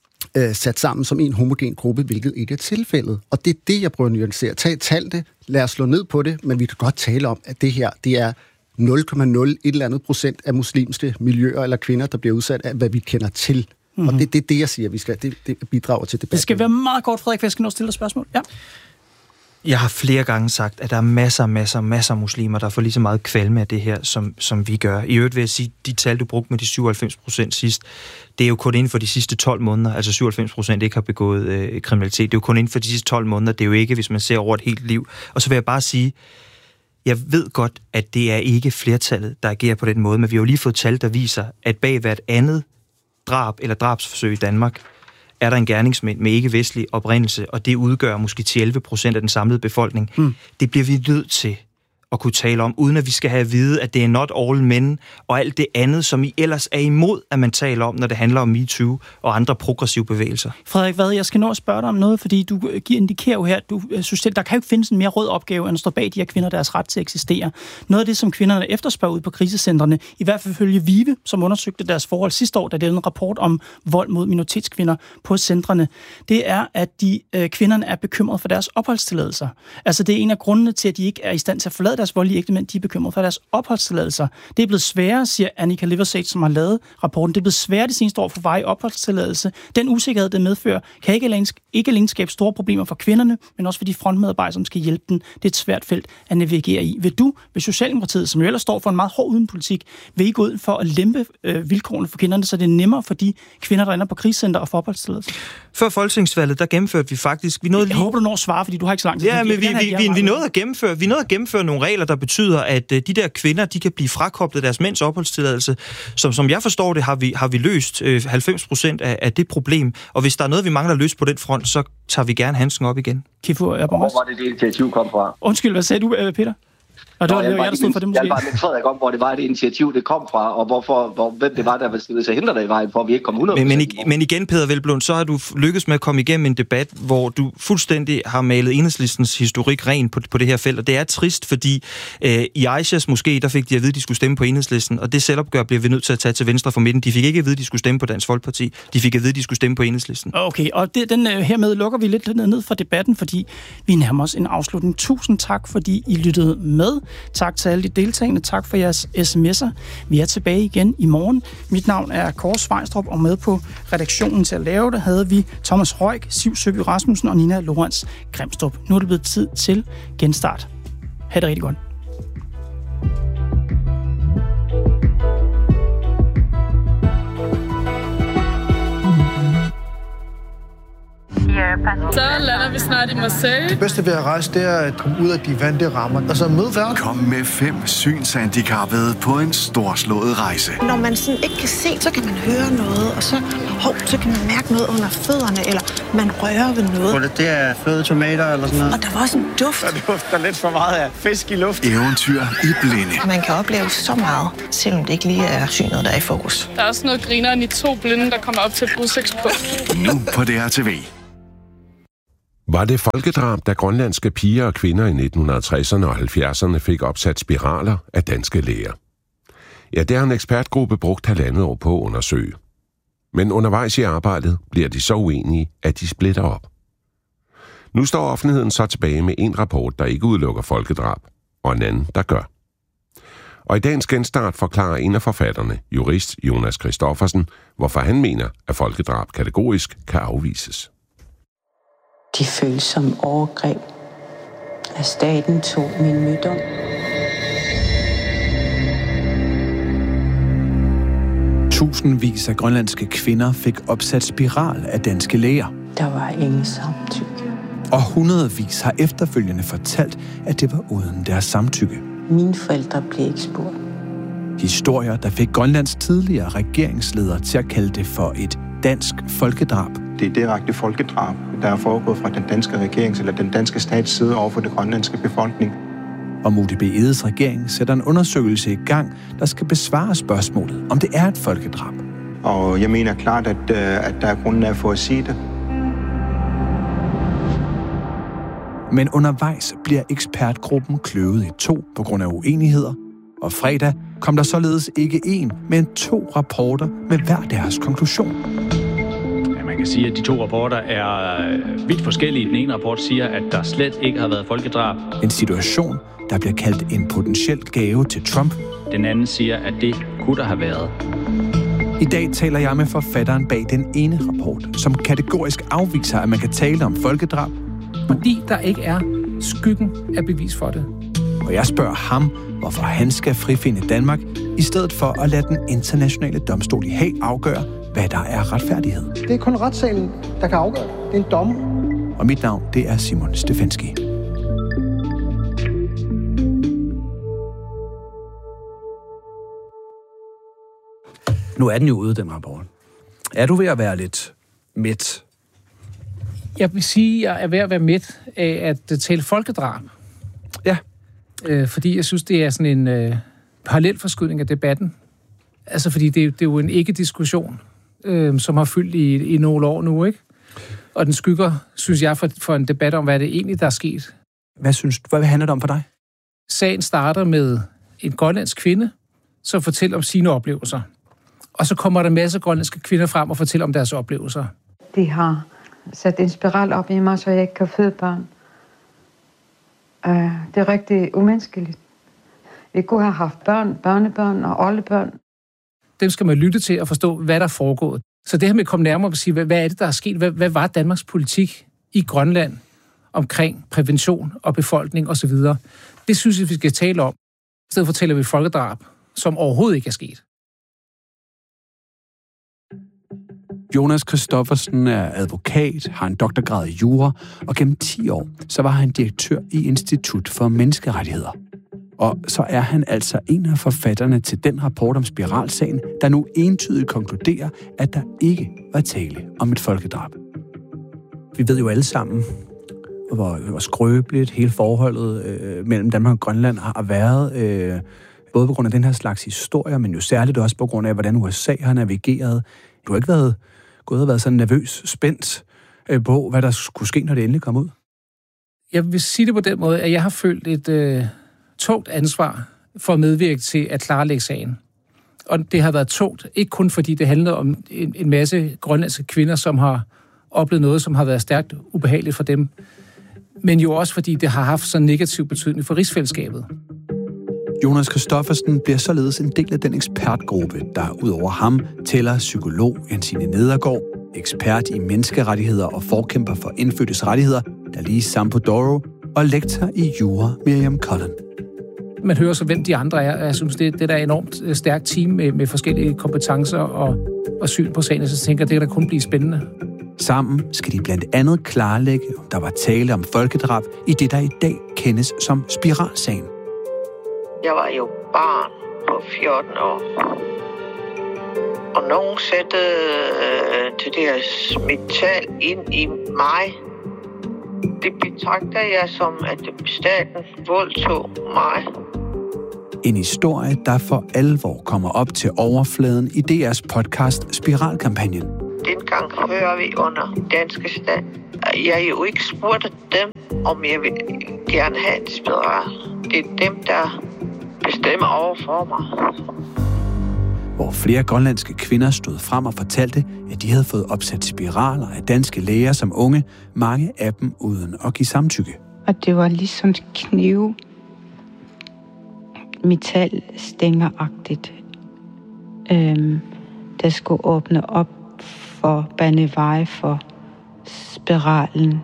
[SPEAKER 4] sat sammen som en homogen gruppe, hvilket ikke er tilfældet. Og det er det, jeg prøver at nuancere. Tag tallene, lad os slå ned på det, men vi kan godt tale om, at det her, det er 0,01% af muslimske miljøer eller kvinder, der bliver udsat af, hvad vi kender til. Mm-hmm. Og det er det, jeg siger, vi skal. Det bidrager til debatten.
[SPEAKER 1] Det skal være meget kort, Frederik, for jeg skal nå stille dig spørgsmål. Ja.
[SPEAKER 3] Jeg har flere gange sagt, at der er masser af muslimer, der får lige så meget kvalme af det her, som vi gør. I øvrigt vil jeg sige, de tal, du brugte med de 97% sidst, det er jo kun inden for de sidste 12 måneder, altså 97% ikke har begået kriminalitet. Det er jo kun inden for de sidste 12 måneder, det er jo ikke, hvis man ser over et helt liv. Og så vil jeg bare sige, jeg ved godt, at det er ikke flertallet, der agerer på den måde, men vi har jo lige fået tal, der viser, at bag hvert andet drab eller drabsforsøg i Danmark, er der en gerningsmænd med ikke-vestlig oprindelse, og det udgør måske til 11% af den samlede befolkning. Det bliver vi nødt til at kunne tale om, uden at vi skal have at vide, at det er not all men, og alt det andet, som I ellers er imod, at man taler om, når det handler om MeToo og andre progressive bevægelser.
[SPEAKER 1] Frederik Vad, jeg skal nå at spørge dig om noget, fordi du indikerer jo her, at du synes, der kan jo ikke findes en mere rød opgave, end at stå bag de her kvinder deres ret til at eksistere. Noget af det, som kvinderne efterspørger ud på krisecentrene, i hvert fald følge VIVE, som undersøgte deres forhold sidste år, da det er en rapport om vold mod minoritetskvinder på centrene, det er, at kvinderne er bekymrede for deres opholdstilladelser. Altså, det er en af grundene til, at de ikke er i stand til at forlade deres voldelige ægtemænd, de er bekymrede for deres opholdstilladelser. Det er blevet sværere, siger Annika Liversace, som har lavet rapporten. Det er blevet sværere de seneste år for varig opholdstilladelse. Den usikkerhed, det medfører, kan ikke alene skabe store problemer for kvinderne, men også for de frontmedarbejdere, som skal hjælpe dem. Det er et svært felt at navigere i. Vil Socialdemokratiet, som jo ellers står for en meget hård udenrigspolitik, vil I gå ud for at lempe vilkårene for kvinderne, så det er nemmere for de kvinder, der ender på krisecenter og får opholdstilladelse?
[SPEAKER 3] Før folketingsvalget, der gennemførte vi faktisk...
[SPEAKER 1] Jeg håber, du når at svare, fordi du har ikke så lang tid.
[SPEAKER 3] Ja, men vi nåede at gennemføre nogle regler, der betyder, at de der kvinder, de kan blive frakoblet deres mænds opholdstilladelse. Som jeg forstår det, har vi løst 90% af det problem. Og hvis der er noget, vi mangler løst på den front, så tager vi gerne handsken op igen.
[SPEAKER 2] Hvor var det initiativ kom fra?
[SPEAKER 1] Undskyld, hvad sagde du, Peter? Og det var jeg, der stod for det måske.
[SPEAKER 2] Jeg var med Frederik om, hvor det var det initiativ, det kom fra, og hvem det var, der var stillet sig hindre dig i vejen, for at vi ikke kom 100%.
[SPEAKER 3] Men igen, Peder Hvelplund, så har du lykkes med at komme igennem en debat, hvor du fuldstændig har malet Enhedslistens historik ren på det her felt, og det er trist, fordi i Aishas måske, der fik de at vide, at de skulle stemme på Enhedslisten, og det selvopgør bliver vi nødt til at tage til venstre for midten. De fik ikke at vide, at de skulle stemme på Dansk Folkeparti. De fik at vide, at de skulle stemme på Enhedslisten.
[SPEAKER 1] Okay, og hermed lukker vi lidt ned fra debatten, fordi vi nærmer os en afslutning. Tusind tak, fordi I lyttede med. Tak til alle de deltagende. Tak for jeres sms'er. Vi er tilbage igen i morgen. Mit navn er Kåre Svejstrup, og med på redaktionen til at lave det havde vi Thomas Røg, Siv Søby Rasmussen og Nina Lorenz Grimstrup. Nu er det blevet tid til genstart. Ha' det rigtig godt.
[SPEAKER 6] Så lander vi snart i Marseille.
[SPEAKER 7] Det bedste ved at rejse, det er at komme ud af de vante rammer, og så møde verden.
[SPEAKER 8] Kom med 5 synshandicappede på en storslået rejse.
[SPEAKER 9] Når man sådan ikke kan se, så kan man høre noget, og så kan man mærke noget under fødderne, eller man rører ved noget.
[SPEAKER 10] Det er fløde tomater eller sådan noget.
[SPEAKER 9] Og der var også en duft.
[SPEAKER 10] Der dufter lidt for meget af fisk i luft.
[SPEAKER 8] Eventyr i blinde.
[SPEAKER 9] Man kan opleve så meget, selvom det ikke lige er synet, der er i fokus.
[SPEAKER 6] Der er også noget grineren i 2 blinde, der kommer op til et udsigtspunkt.
[SPEAKER 8] Nu på DRTV.
[SPEAKER 11] Var det folkedrab, da grønlandske piger og kvinder i 1960'erne og 70'erne fik opsat spiraler af danske læger? Ja, det har en ekspertgruppe brugt 1,5 år på at undersøge. Men undervejs i arbejdet bliver de så uenige, at de splitter op. Nu står offentligheden så tilbage med en rapport, der ikke udelukker folkedrab, og en anden, der gør. Og i dagens genstart forklarer en af forfatterne, jurist Jonas Christoffersen, hvorfor han mener, at folkedrab kategorisk kan afvises.
[SPEAKER 12] De føles som overgreb, at staten tog min mødom.
[SPEAKER 13] Tusindvis af grønlandske kvinder fik opsat spiral af danske læger.
[SPEAKER 12] Der var ingen samtykke.
[SPEAKER 13] Og hundredvis har efterfølgende fortalt, at det var uden deres samtykke.
[SPEAKER 12] Mine forældre blev ikke spurgt.
[SPEAKER 13] Historier, der fik Grønlands tidligere regeringsleder til at kalde det for et dansk folkedrab.
[SPEAKER 14] Det er direkte folkedrab, der er foregået fra den danske regerings eller den danske stats side over for den grønlandske befolkning.
[SPEAKER 13] Og UDB Edes regering sætter en undersøgelse i gang, der skal besvare spørgsmålet, om det er et folkedrab.
[SPEAKER 14] Og jeg mener klart, at der er grundlag for at sige det.
[SPEAKER 13] Men undervejs bliver ekspertgruppen kløvet i 2 på grund af uenigheder, og fredag kom der således ikke 1, men 2 rapporter med hver deres konklusion.
[SPEAKER 15] Man kan sige, at de 2 rapporter er vidt forskellige. Den ene rapport siger, at der slet ikke har været folkedrab.
[SPEAKER 13] En situation, der bliver kaldt en potentiel gave til Trump.
[SPEAKER 15] Den anden siger, at det kunne der have været.
[SPEAKER 13] I dag taler jeg med forfatteren bag den ene rapport, som kategorisk afviser, at man kan tale om folkedrab.
[SPEAKER 16] Fordi der ikke er skyggen af bevis for det.
[SPEAKER 13] Og jeg spørger ham, hvorfor han skal frifinde Danmark, i stedet for at lade den internationale domstol i Haag afgøre, hvad der er retfærdighed.
[SPEAKER 7] Det er kun retssalen, der kan afgøre det. Det er en dommer.
[SPEAKER 13] Og mit navn, det er Simon Stefanski.
[SPEAKER 16] Nu er den jo ude, den rapport. Er du ved at være lidt mæt? Jeg vil sige, at jeg er ved at være mæt af at tale folkedrab.
[SPEAKER 13] Ja,
[SPEAKER 17] Fordi jeg synes, det er sådan en parallelforskydning af debatten. Altså, fordi det er jo en ikke-diskussion, som har fyldt i nogle år nu, ikke? Og den skygger, synes jeg, for en debat om, hvad det egentlig, der er sket.
[SPEAKER 16] Hvad handler det om for dig?
[SPEAKER 17] Sagen starter med en grønlandsk kvinde, som fortæller om sine oplevelser. Og så kommer der en masse grønlandske kvinder frem og fortæller om deres oplevelser.
[SPEAKER 12] De har sat en spiral op i mig, så jeg ikke kan føde børn. Det er rigtig umenneskeligt. Vi kunne have haft børnebørn og oldebørn.
[SPEAKER 17] Dem skal man lytte til og forstå, hvad der er foregået. Så det her med at komme nærmere og sige, hvad er det, der er sket? Hvad var Danmarks politik i Grønland omkring prævention og befolkning osv.? Det synes jeg, vi skal tale om. I stedet fortæller vi folkedrab, som overhovedet ikke er sket.
[SPEAKER 13] Jonas Christoffersen er advokat, har en doktorgrad i jura, og gennem 10 år, så var han direktør i Institut for Menneskerettigheder. Og så er han altså en af forfatterne til den rapport om spiralsagen, der nu entydigt konkluderer, at der ikke var tale om et folkedrab. Vi ved jo alle sammen, hvor skrøbeligt hele forholdet mellem Danmark og Grønland har været, både på grund af den her slags historier, men jo særligt også på grund af, hvordan USA har navigeret. Du har ikke gået og været sådan nervøs, spændt på, hvad der skulle ske, når det endelig kom ud?
[SPEAKER 17] Jeg vil sige det på den måde, at jeg har følt et tungt ansvar for at medvirke til at klarlægge sagen. Og det har været tungt, ikke kun fordi det handler om en masse grønlandske kvinder, som har oplevet noget, som har været stærkt ubehageligt for dem, men jo også fordi det har haft så negativ betydning for rigsfællesskabet.
[SPEAKER 13] Jonas Christoffersen bliver således en del af den ekspertgruppe, der udover ham tæller psykolog Jensine Nedergaard, ekspert i menneskerettigheder og forkæmper for indfødtes rettigheder, Dalise Sampodoro, og lektor i jura Miriam Cullen.
[SPEAKER 17] Man hører så, hvem de andre er. Jeg synes, det er der enormt stærkt team med forskellige kompetencer og syn på sagen, så jeg tænker, det kan da kun blive spændende.
[SPEAKER 13] Sammen skal de blandt andet klarlægge, om der var tale om folkedrab i det, der i dag kendes som spiralsagen.
[SPEAKER 18] Jeg var jo barn på 14 år. Og nogen satte det der metal ind i mig. Det betragter jeg som, at staten voldtog mig.
[SPEAKER 13] En historie, der for alvor kommer op til overfladen i DR's podcast Spiralkampagnen.
[SPEAKER 18] Dengang hører vi under danske stat. Jeg jo ikke spurgte dem, om jeg vil gerne have en spiral. Det er dem, der bestemmer over for mig.
[SPEAKER 13] Hvor flere grønlandske kvinder stod frem og fortalte, at de havde fået opsat spiraler af danske læger som unge, mange af dem uden at give samtykke.
[SPEAKER 12] Og det var ligesom knive, metalstængeragtigt, der skulle åbne op for bane vej for spiralen.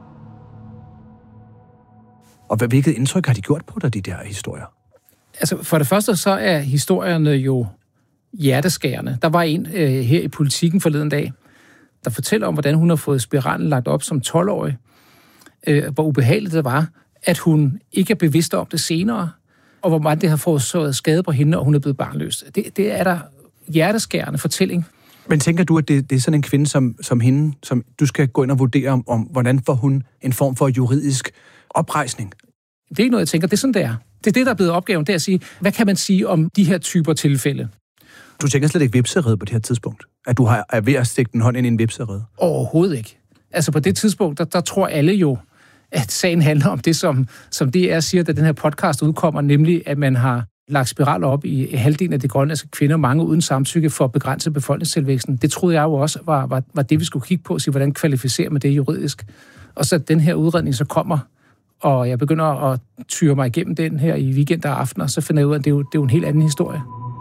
[SPEAKER 16] Og hvilket indtryk har de gjort på dig, de der historier?
[SPEAKER 17] Altså, for det første så er historierne jo hjerteskærende. Der var en her i Politikken forleden dag, der fortæller om, hvordan hun har fået spiralen lagt op som 12-årig. Hvor ubehageligt det var, at hun ikke er bevidst om det senere, og hvor meget det har forårsaget skade på hende, og hun er blevet barnløs. Det er der hjerteskærende fortælling.
[SPEAKER 16] Men tænker du, at det er sådan en kvinde som hende, som du skal gå ind og vurdere om hvordan får hun en form for juridisk oprejsning?
[SPEAKER 17] Det er ikke noget, jeg tænker. Det er sådan, det er. Det er det, der er blevet opgaven, det er at sige, hvad kan man sige om de her typer tilfælde?
[SPEAKER 16] Du tænker slet ikke hvepserede på det her tidspunkt? At du er ved at stikke den hånd ind i en hvepserede?
[SPEAKER 17] Overhovedet ikke. Altså på det tidspunkt, der tror alle jo, at sagen handler om det, som DR siger, da den her podcast udkommer, nemlig at man har lagt spiraler op i halvdelen af de grønlandske kvinder, mange uden samtykke for at begrænse befolkningstilvæksten. Det troede jeg jo også var det, vi skulle kigge på, og sige, hvordan kvalificerer man det juridisk. Og så den her udredning så kommer, og jeg begynder at tyre mig igennem den her i weekend og aftener, så finder jeg ud af, at det er jo en helt anden historie.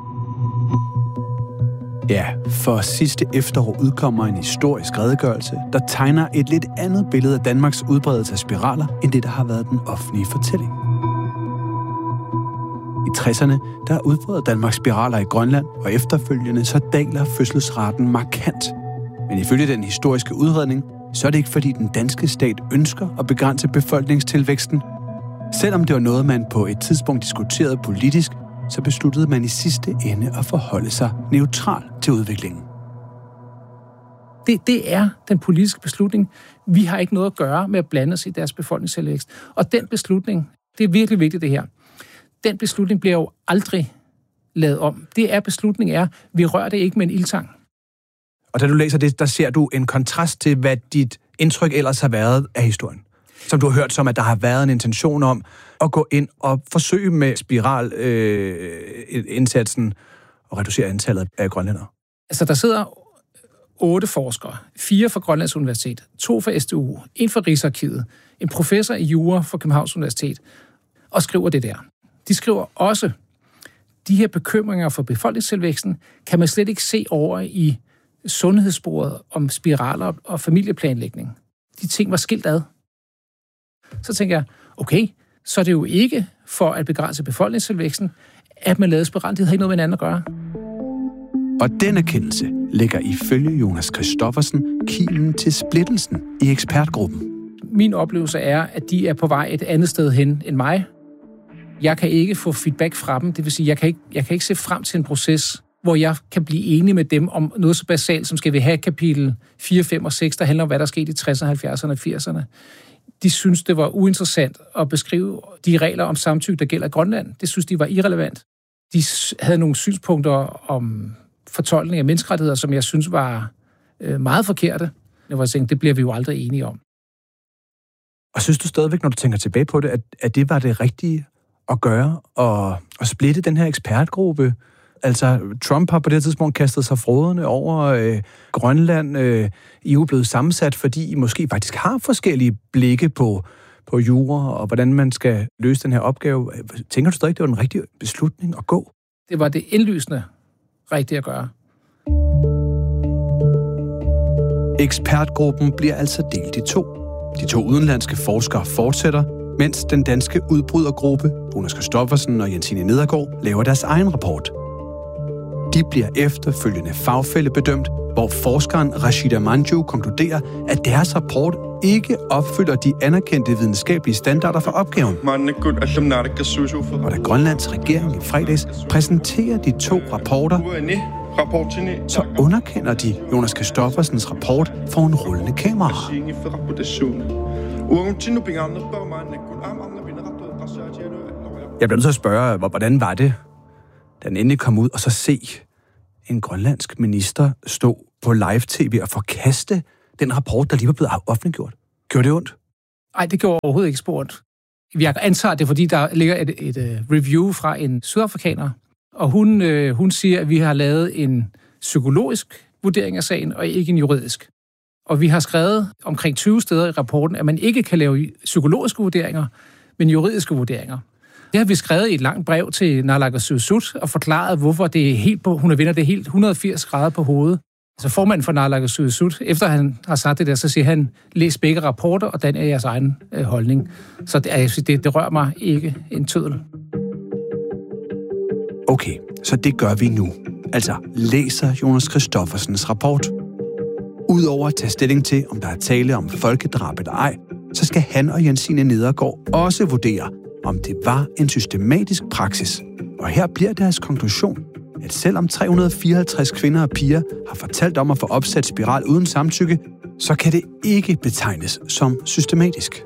[SPEAKER 13] Ja, for sidste efterår udkommer en historisk redegørelse, der tegner et lidt andet billede af Danmarks udbredelse af spiraler, end det, der har været den offentlige fortælling. I 60'erne, der udbreder Danmark spiraler i Grønland, og efterfølgende så daler fødselsraten markant. Men ifølge den historiske udredning, så er det ikke fordi den danske stat ønsker at begrænse befolkningstilvæksten. Selvom det var noget, man på et tidspunkt diskuterede politisk, så besluttede man i sidste ende at forholde sig neutral til udviklingen.
[SPEAKER 17] Det er den politiske beslutning. Vi har ikke noget at gøre med at blande os i deres befolkningstilvækst. Og den beslutning, det er virkelig vigtigt det her. Den beslutning bliver jo aldrig lavet om. Beslutningen er, vi rører det ikke med en ildtang.
[SPEAKER 16] Og da du læser det, der ser du en kontrast til, hvad dit indtryk ellers har været af historien. Som du har hørt som, at der har været en intention om at gå ind og forsøge med spiralindsatsen og reducere antallet af grønlændere.
[SPEAKER 17] Altså, der sidder 8 forskere, 4 fra Grønlands Universitet, 2 fra SDU, 1 fra Rigsarkivet, en professor i jura fra Københavns Universitet, og skriver det der. De skriver også, de her bekymringer for befolkningstilvæksten kan man slet ikke se over i sundhedssporet om spiraler og familieplanlægning. De ting var skilt ad. Så tænker jeg, okay, så er det jo ikke for at begrænse befolkningstilvæksten, at man lavede spiralen. Det har ikke noget med hinanden at gøre.
[SPEAKER 13] Og den erkendelse lægger ifølge Jonas Christoffersen kimen til splittelsen i ekspertgruppen.
[SPEAKER 17] Min oplevelse er, at de er på vej et andet sted hen end mig. Jeg kan ikke få feedback fra dem. Det vil sige, jeg kan ikke se frem til en proces, hvor jeg kan blive enig med dem om noget så basalt, som skal vi have kapitel 4, 5 og 6, der handler om, hvad der skete i 60'erne, 70'erne og 80'erne. De synes, det var uinteressant at beskrive de regler om samtykke, der gælder i Grønland. Det synes de var irrelevant. De havde nogle synspunkter om fortolkning af menneskerettigheder, som jeg synes var meget forkerte. Jeg tænkte, det bliver vi jo aldrig enige om.
[SPEAKER 16] Og synes du stadigvæk, når du tænker tilbage på det, at det var det rigtige at gøre, og splitte den her ekspertgruppe? Altså, Trump har på det tidspunkt kastet sig frådende over Grønland. I er jo blevet sammensat, fordi I måske faktisk har forskellige blikke på jura, og hvordan man skal løse den her opgave. Tænker du stadig, det var den rigtige beslutning at gå?
[SPEAKER 17] Det var det indlysende rigtige at gøre.
[SPEAKER 13] Ekspertgruppen bliver altså delt i 2. De 2 udenlandske forskere fortsætter, mens den danske udbrydergruppe, Jonas Christoffersen og Jensine Nedergaard, laver deres egen rapport. De bliver efterfølgende fagfællebedømt, hvor forskeren Rashida Manju konkluderer, at deres rapport ikke opfylder de anerkendte videnskabelige standarder for opgaven. Og da Grønlands regering i fredags præsenterer de 2 rapporter, så underkender de Jonas Christoffersens rapport for en rullende kamera. Jeg bliver nødt til at spørge, hvordan var det, da den endelig kom ud, og så se en grønlandsk minister stå på live-tv og forkaste den rapport, der lige var blevet offentliggjort? Gjorde det ondt?
[SPEAKER 17] Nej, det gjorde overhovedet ikke spurgt. Jeg antager det, fordi der ligger et review fra en sydafrikaner, og hun siger, at vi har lavet en psykologisk vurdering af sagen, og ikke en juridisk. Og vi har skrevet omkring 20 steder i rapporten, at man ikke kan lave psykologiske vurderinger, men juridiske vurderinger. Det har vi skrevet i et langt brev til Naalakkersuisut og forklaret, hvorfor det er helt på, hun vender det helt 180 grader på hovedet. Altså formanden for Naalakkersuisut, efter han har sagt det der, så siger han, læs begge rapporter, og den er jeres egen holdning. Så det rører mig ikke en tøddel.
[SPEAKER 13] Okay, så det gør vi nu. Altså læser Jonas Christoffersens rapport. Udover at tage stilling til, om der er tale om folkedrab eller ej, så skal han og Jensine Nedergaard også vurdere, om det var en systematisk praksis. Og her bliver deres konklusion, at selvom 354 kvinder og piger har fortalt om at få opsat spiral uden samtykke, så kan det ikke betegnes som systematisk.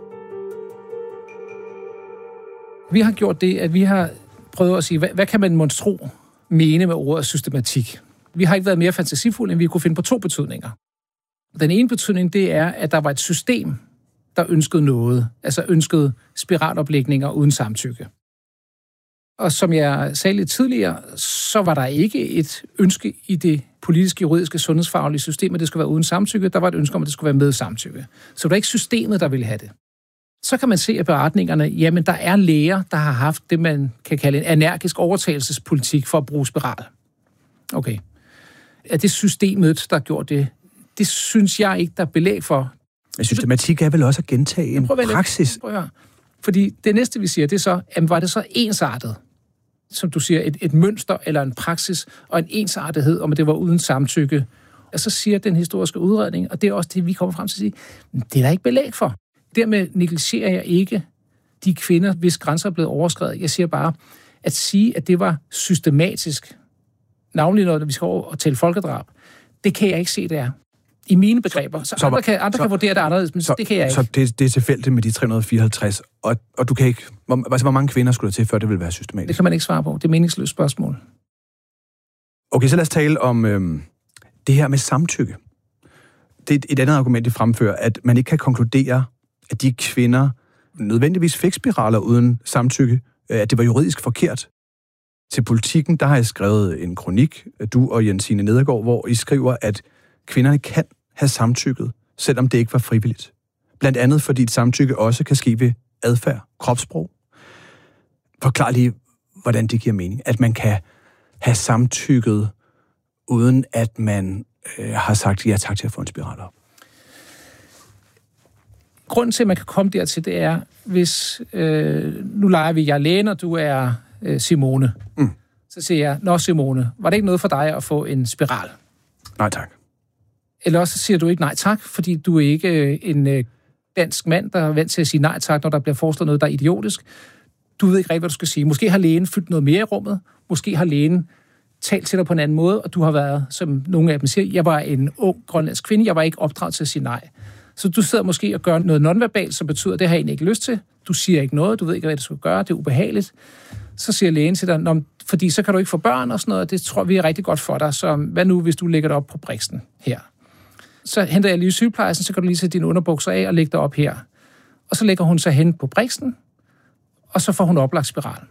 [SPEAKER 17] Vi har gjort det, at vi har prøvet at sige, hvad kan man monstro mene med ordet systematik? Vi har ikke været mere fantasifulde, end vi kunne finde på 2 betydninger. Den ene betydning, det er, at der var et system, der ønskede noget, altså ønskede spiraloplægninger uden samtykke. Og som jeg sagde lidt tidligere, så var der ikke et ønske i det politiske, juridiske, sundhedsfaglige system, at det skulle være uden samtykke. Der var et ønske om, at det skulle være med samtykke. Så det var ikke systemet, der ville have det. Så kan man se af beretningerne, jamen der er læger, der har haft det, man kan kalde en energisk overtagelsespolitik for at bruge spiral. Okay. Er det systemet, der gjorde det? Det synes jeg ikke, der er belæg for.
[SPEAKER 16] Men systematik er vel også at gentage en praksis?
[SPEAKER 17] Fordi det næste, vi siger, det er så, jamen, var det så ensartet? Som du siger, et mønster eller en praksis, og en ensartethed, om at det var uden samtykke. Og så siger den historiske udredning, og det er også det, vi kommer frem til at sige, det er der ikke belæg for. Dermed negligerer jeg ikke de kvinder, hvis grænser er blevet overskredet. Jeg siger bare, at sige, at det var systematisk, navnlig når vi skal over og tælle folkedrab, det kan jeg ikke se, det er. I mine begreber. Så andre kan vurdere det anderledes, men det kan jeg ikke.
[SPEAKER 16] Så det er tilfældigt med de 354, og du kan ikke... Hvor mange kvinder skulle der til, før det ville være systematisk?
[SPEAKER 17] Det kan man ikke svare på. Det er et meningsløst spørgsmål.
[SPEAKER 16] Okay, så lad os tale om det her med samtykke. Det er et andet argument, de fremfører, at man ikke kan konkludere, at de kvinder nødvendigvis fik spiraler uden samtykke, at det var juridisk forkert. Til Politikken, der har jeg skrevet en kronik, du og Jensine Nedergaard, hvor I skriver, at kvinderne kan have samtykket, selvom det ikke var frivilligt. Blandt andet, fordi et samtykke også kan ske ved adfærd, kropssprog. Forklar lige, hvordan det giver mening, at man kan have samtykket, uden at man har sagt ja tak til at få en spiral op.
[SPEAKER 17] Grunden til, at man kan komme dertil, det er, hvis nu leger vi, jeg er lægen, og du er Simone. Så siger jeg, nå Simone, var det ikke noget for dig at få en spiral?
[SPEAKER 16] Nej tak.
[SPEAKER 17] Eller også siger du ikke nej tak, fordi du er ikke en dansk mand, der er vant til at sige nej tak, når der bliver foreslået noget, der er idiotisk. Du ved ikke rigtig, hvad du skal sige. Måske har lægen fyldt noget mere i rummet. Måske har lægen talt til dig på en anden måde, og du har været, som nogle af dem siger, jeg var en ung grønlandsk kvinde, jeg var ikke opdraget til at sige nej. Så du sidder måske og gør noget nonverbalt, som betyder, at det har jeg egentlig ikke lyst til. Du siger ikke noget, du ved ikke, hvad du skal gøre, det er ubehageligt. Så siger lægen til dig, fordi så kan du ikke få børn og sådan noget, det tror vi er rigtig godt for dig, så hvad nu, hvis du lægger det op på briksen her? Så henter jeg lige sygeplejersken, så kan du lige sætte dine underbukser af og lægge det op her. Og så lægger hun sig hen på briksen, og så får hun oplagt spiral.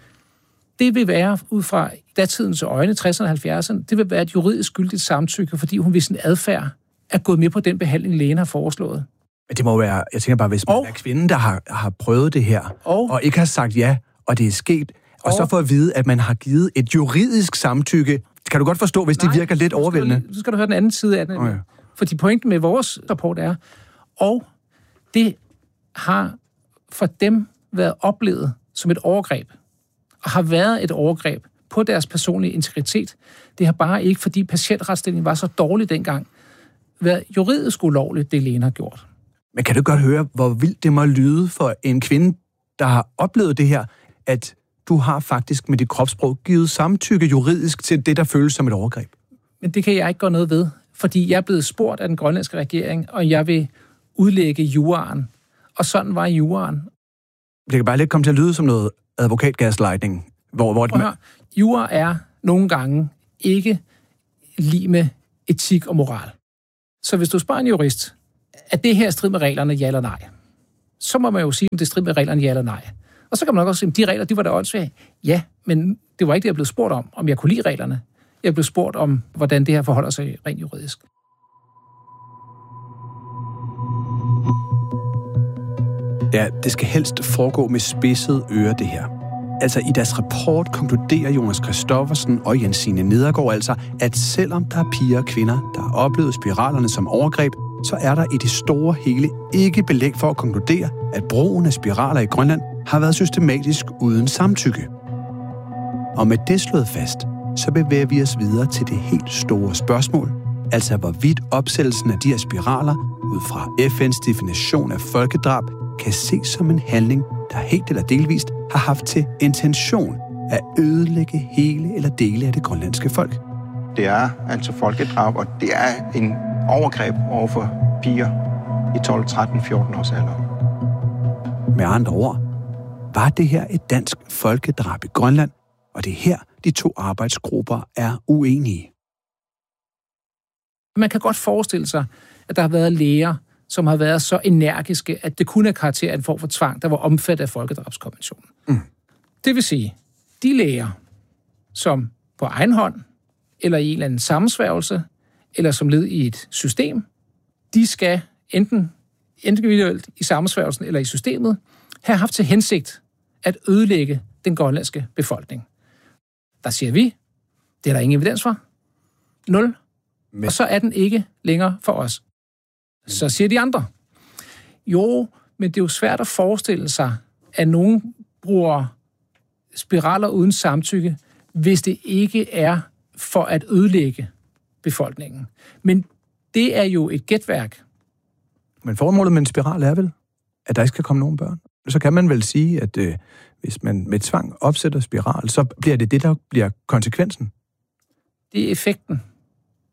[SPEAKER 17] Det vil være, ud fra datidens øjne, 60'erne og 70'erne, det vil være et juridisk gyldigt samtykke, fordi hun ved sin adfærd er gået med på den behandling, lægen har foreslået.
[SPEAKER 16] Men det må være, jeg tænker bare, hvis man er kvinden, der har prøvet det her, og ikke har sagt ja, og det er sket, og så får at vide, at man har givet et juridisk samtykke. Kan du godt forstå, hvis det virker lidt overvældende?
[SPEAKER 17] Nu skal du høre den anden side af det. Okay. Fordi pointen med vores rapport er, og det har for dem været oplevet som et overgreb, og har været et overgreb på deres personlige integritet. Det har bare ikke, fordi patientretsstillingen var så dårlig dengang, været juridisk ulovligt, det lægen har gjort.
[SPEAKER 16] Men kan du godt høre, hvor vildt det må lyde for en kvinde, der har oplevet det her, at du har faktisk med dit kropssprog givet samtykke juridisk til det, der føles som et overgreb?
[SPEAKER 17] Men det kan jeg ikke gøre noget ved, fordi jeg er blevet spurgt af den grønlandske regering, og jeg vil udlægge juraen. Og sådan var juraen.
[SPEAKER 16] Det kan bare lidt komme til at lyde som noget advokatgaslightning.
[SPEAKER 17] Jura er nogle gange ikke lige med etik og moral. Så hvis du spørger en jurist, er det her strid med reglerne, ja eller nej? Så må man jo sige, om det er strid med reglerne, ja eller nej. Og så kan man nok også sige, at de regler, de var da åndssvage. Ja, men det var ikke det, jeg blev spurgt om jeg kunne lide reglerne. Jeg blev spurgt om, hvordan det her forholder sig rent juridisk.
[SPEAKER 16] Ja, det skal helst foregå med spidsede ører, det her. Altså, i deres rapport konkluderer Jonas Christoffersen og Jensine Nedergaard altså, at selvom der er piger og kvinder, der har oplevet spiralerne som overgreb, så er der i det store hele ikke belæg for at konkludere, at brugen af spiraler i Grønland har været systematisk uden samtykke. Og med det slået fast, så bevæger vi os videre til det helt store spørgsmål, altså hvorvidt opsættelsen af de her spiraler, ud fra FN's definition af folkedrab, kan ses som en handling, der helt eller delvist har haft til intention at ødelægge hele eller dele af det grønlandske folk.
[SPEAKER 14] Det er altså folkedrab, og det er en overgreb over for piger i 12, 13, 14 års alder.
[SPEAKER 16] Med andre ord, var det her et dansk folkedrab i Grønland, og det er her, de to arbejdsgrupper er uenige.
[SPEAKER 17] Man kan godt forestille sig, at der har været læger, som har været så energiske, at det kunne have karakter af en form for tvang, der var omfattet af folkedrabskonventionen. Det vil sige, de læger, som på egen hånd, eller i en eller anden sammensværgelse, eller som led i et system, de skal enten individuelt i sammensværgelsen eller i systemet, have haft til hensigt at ødelægge den grønlandske befolkning. Der siger vi, det er der ingen evidens for. 0. Og så er den ikke længere for os. Så siger de andre. Jo, men det er jo svært at forestille sig, at nogen bruger spiraler uden samtykke, hvis det ikke er for at ødelægge befolkningen. Men det er jo et gætværk.
[SPEAKER 16] Men formålet med en spiral er vel, at der ikke skal komme nogen børn. Så kan man vel sige, at hvis man med tvang opsætter spiral, så bliver det, der bliver konsekvensen.
[SPEAKER 17] Det er effekten.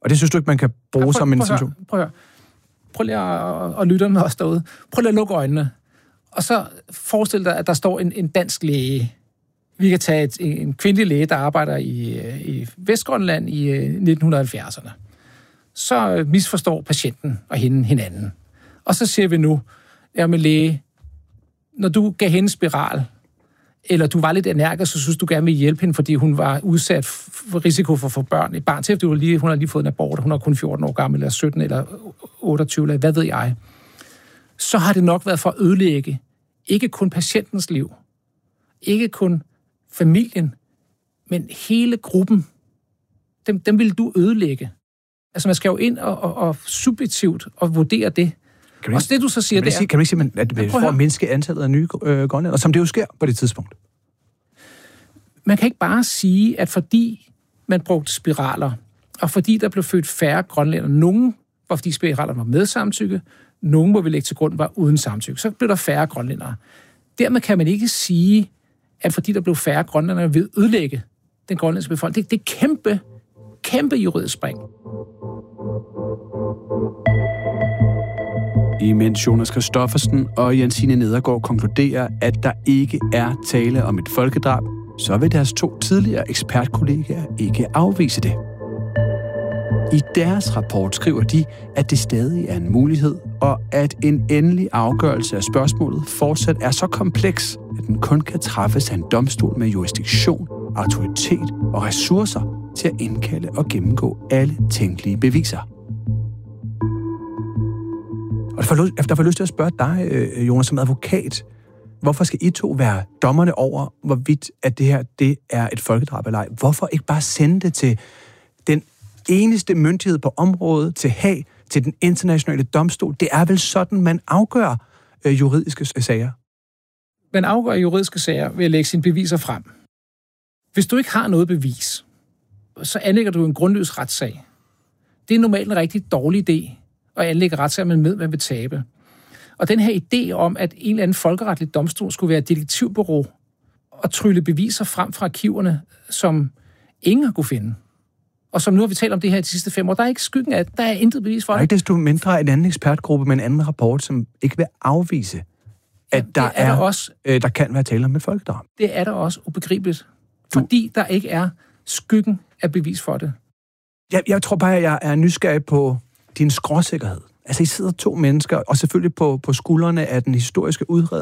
[SPEAKER 16] Og det synes du ikke, man kan bruge som en institution?
[SPEAKER 17] Prøv lige at lytte med os derude. Prøv lige at lukke øjnene. Og så forestil dig, at der står en dansk læge. Vi kan tage en kvindelig læge, der arbejder i Vestgrønland i 1970'erne. Så misforstår patienten og hinanden. Og så siger vi nu, med læge, når du gav hende spiral, eller du var lidt energisk, så synes du gerne vil hjælpe hende, fordi hun var udsat for risiko for at få børn. Et barn til, fordi hun har lige fået en abort, og hun er kun 14 år gammel, eller 17, eller 28, eller hvad ved jeg. Så har det nok været for at ødelægge ikke kun patientens liv, ikke kun familien, men hele gruppen. Dem vil du ødelægge. Altså, man skal jo ind og subjektivt og vurdere det. Og det, du så siger, det er...
[SPEAKER 16] Kan man ikke sige, at det får at mindske antallet af nye grønlændere, som det jo sker på det tidspunkt?
[SPEAKER 17] Man kan ikke bare sige, at fordi man brugte spiraler, og fordi der blev født færre grønlændere, nogen var fordi spiralerne var med samtykke, nogen, må vi lægge til grund, var uden samtykke, så blev der færre grønlændere. Dermed kan man ikke sige, at fordi der blev færre grønlændere, ved ødelægge den grønlandske befolkning. Det er kæmpe juridisk spring.
[SPEAKER 13] Imens Jonas Christoffersen og Jensine Nedergaard konkluderer, at der ikke er tale om et folkedrab, så vil deres 2 tidligere ekspertkollegaer ikke afvise det. I deres rapport skriver de, at det stadig er en mulighed, og at en endelig afgørelse af spørgsmålet fortsat er så kompleks, at den kun kan træffes af en domstol med jurisdiktion, autoritet og ressourcer til at indkalde og gennemgå alle tænkelige beviser. Og der får lyst til at spørge dig, Jonas, som advokat. Hvorfor skal I 2 være dommerne over, hvorvidt at det her det er et folkedrab eller ej? Hvorfor ikke bare sende det til den eneste myndighed på området, til Haag, til den internationale domstol? Det er vel sådan, man afgør juridiske sager?
[SPEAKER 17] Man afgør juridiske sager ved at lægge sine beviser frem. Hvis du ikke har noget bevis, så anlægger du en grundløs retssag. Det er normalt en rigtig dårlig idé at anlægge retssager, man vil tabe. Og den her idé om, at en eller anden folkeretlig domstol skulle være et detektivbureau og trylle beviser frem fra arkiverne, som ingen har kunne finde. Og som nu har vi talt om det her de sidste 5 år, der er ikke skyggen af, der er intet bevis for det.
[SPEAKER 16] Der er ikke desto mindre en anden ekspertgruppe med en anden rapport, som ikke vil afvise, at der kan være tale om et folkedrab.
[SPEAKER 17] Det er der også ubegribeligt, fordi der ikke er skyggen af bevis for det.
[SPEAKER 16] Jeg tror bare, at jeg er nysgerrig på din skråsikkerhed. Altså, I sidder 2 mennesker, og selvfølgelig på skuldrene af den historiske udredning,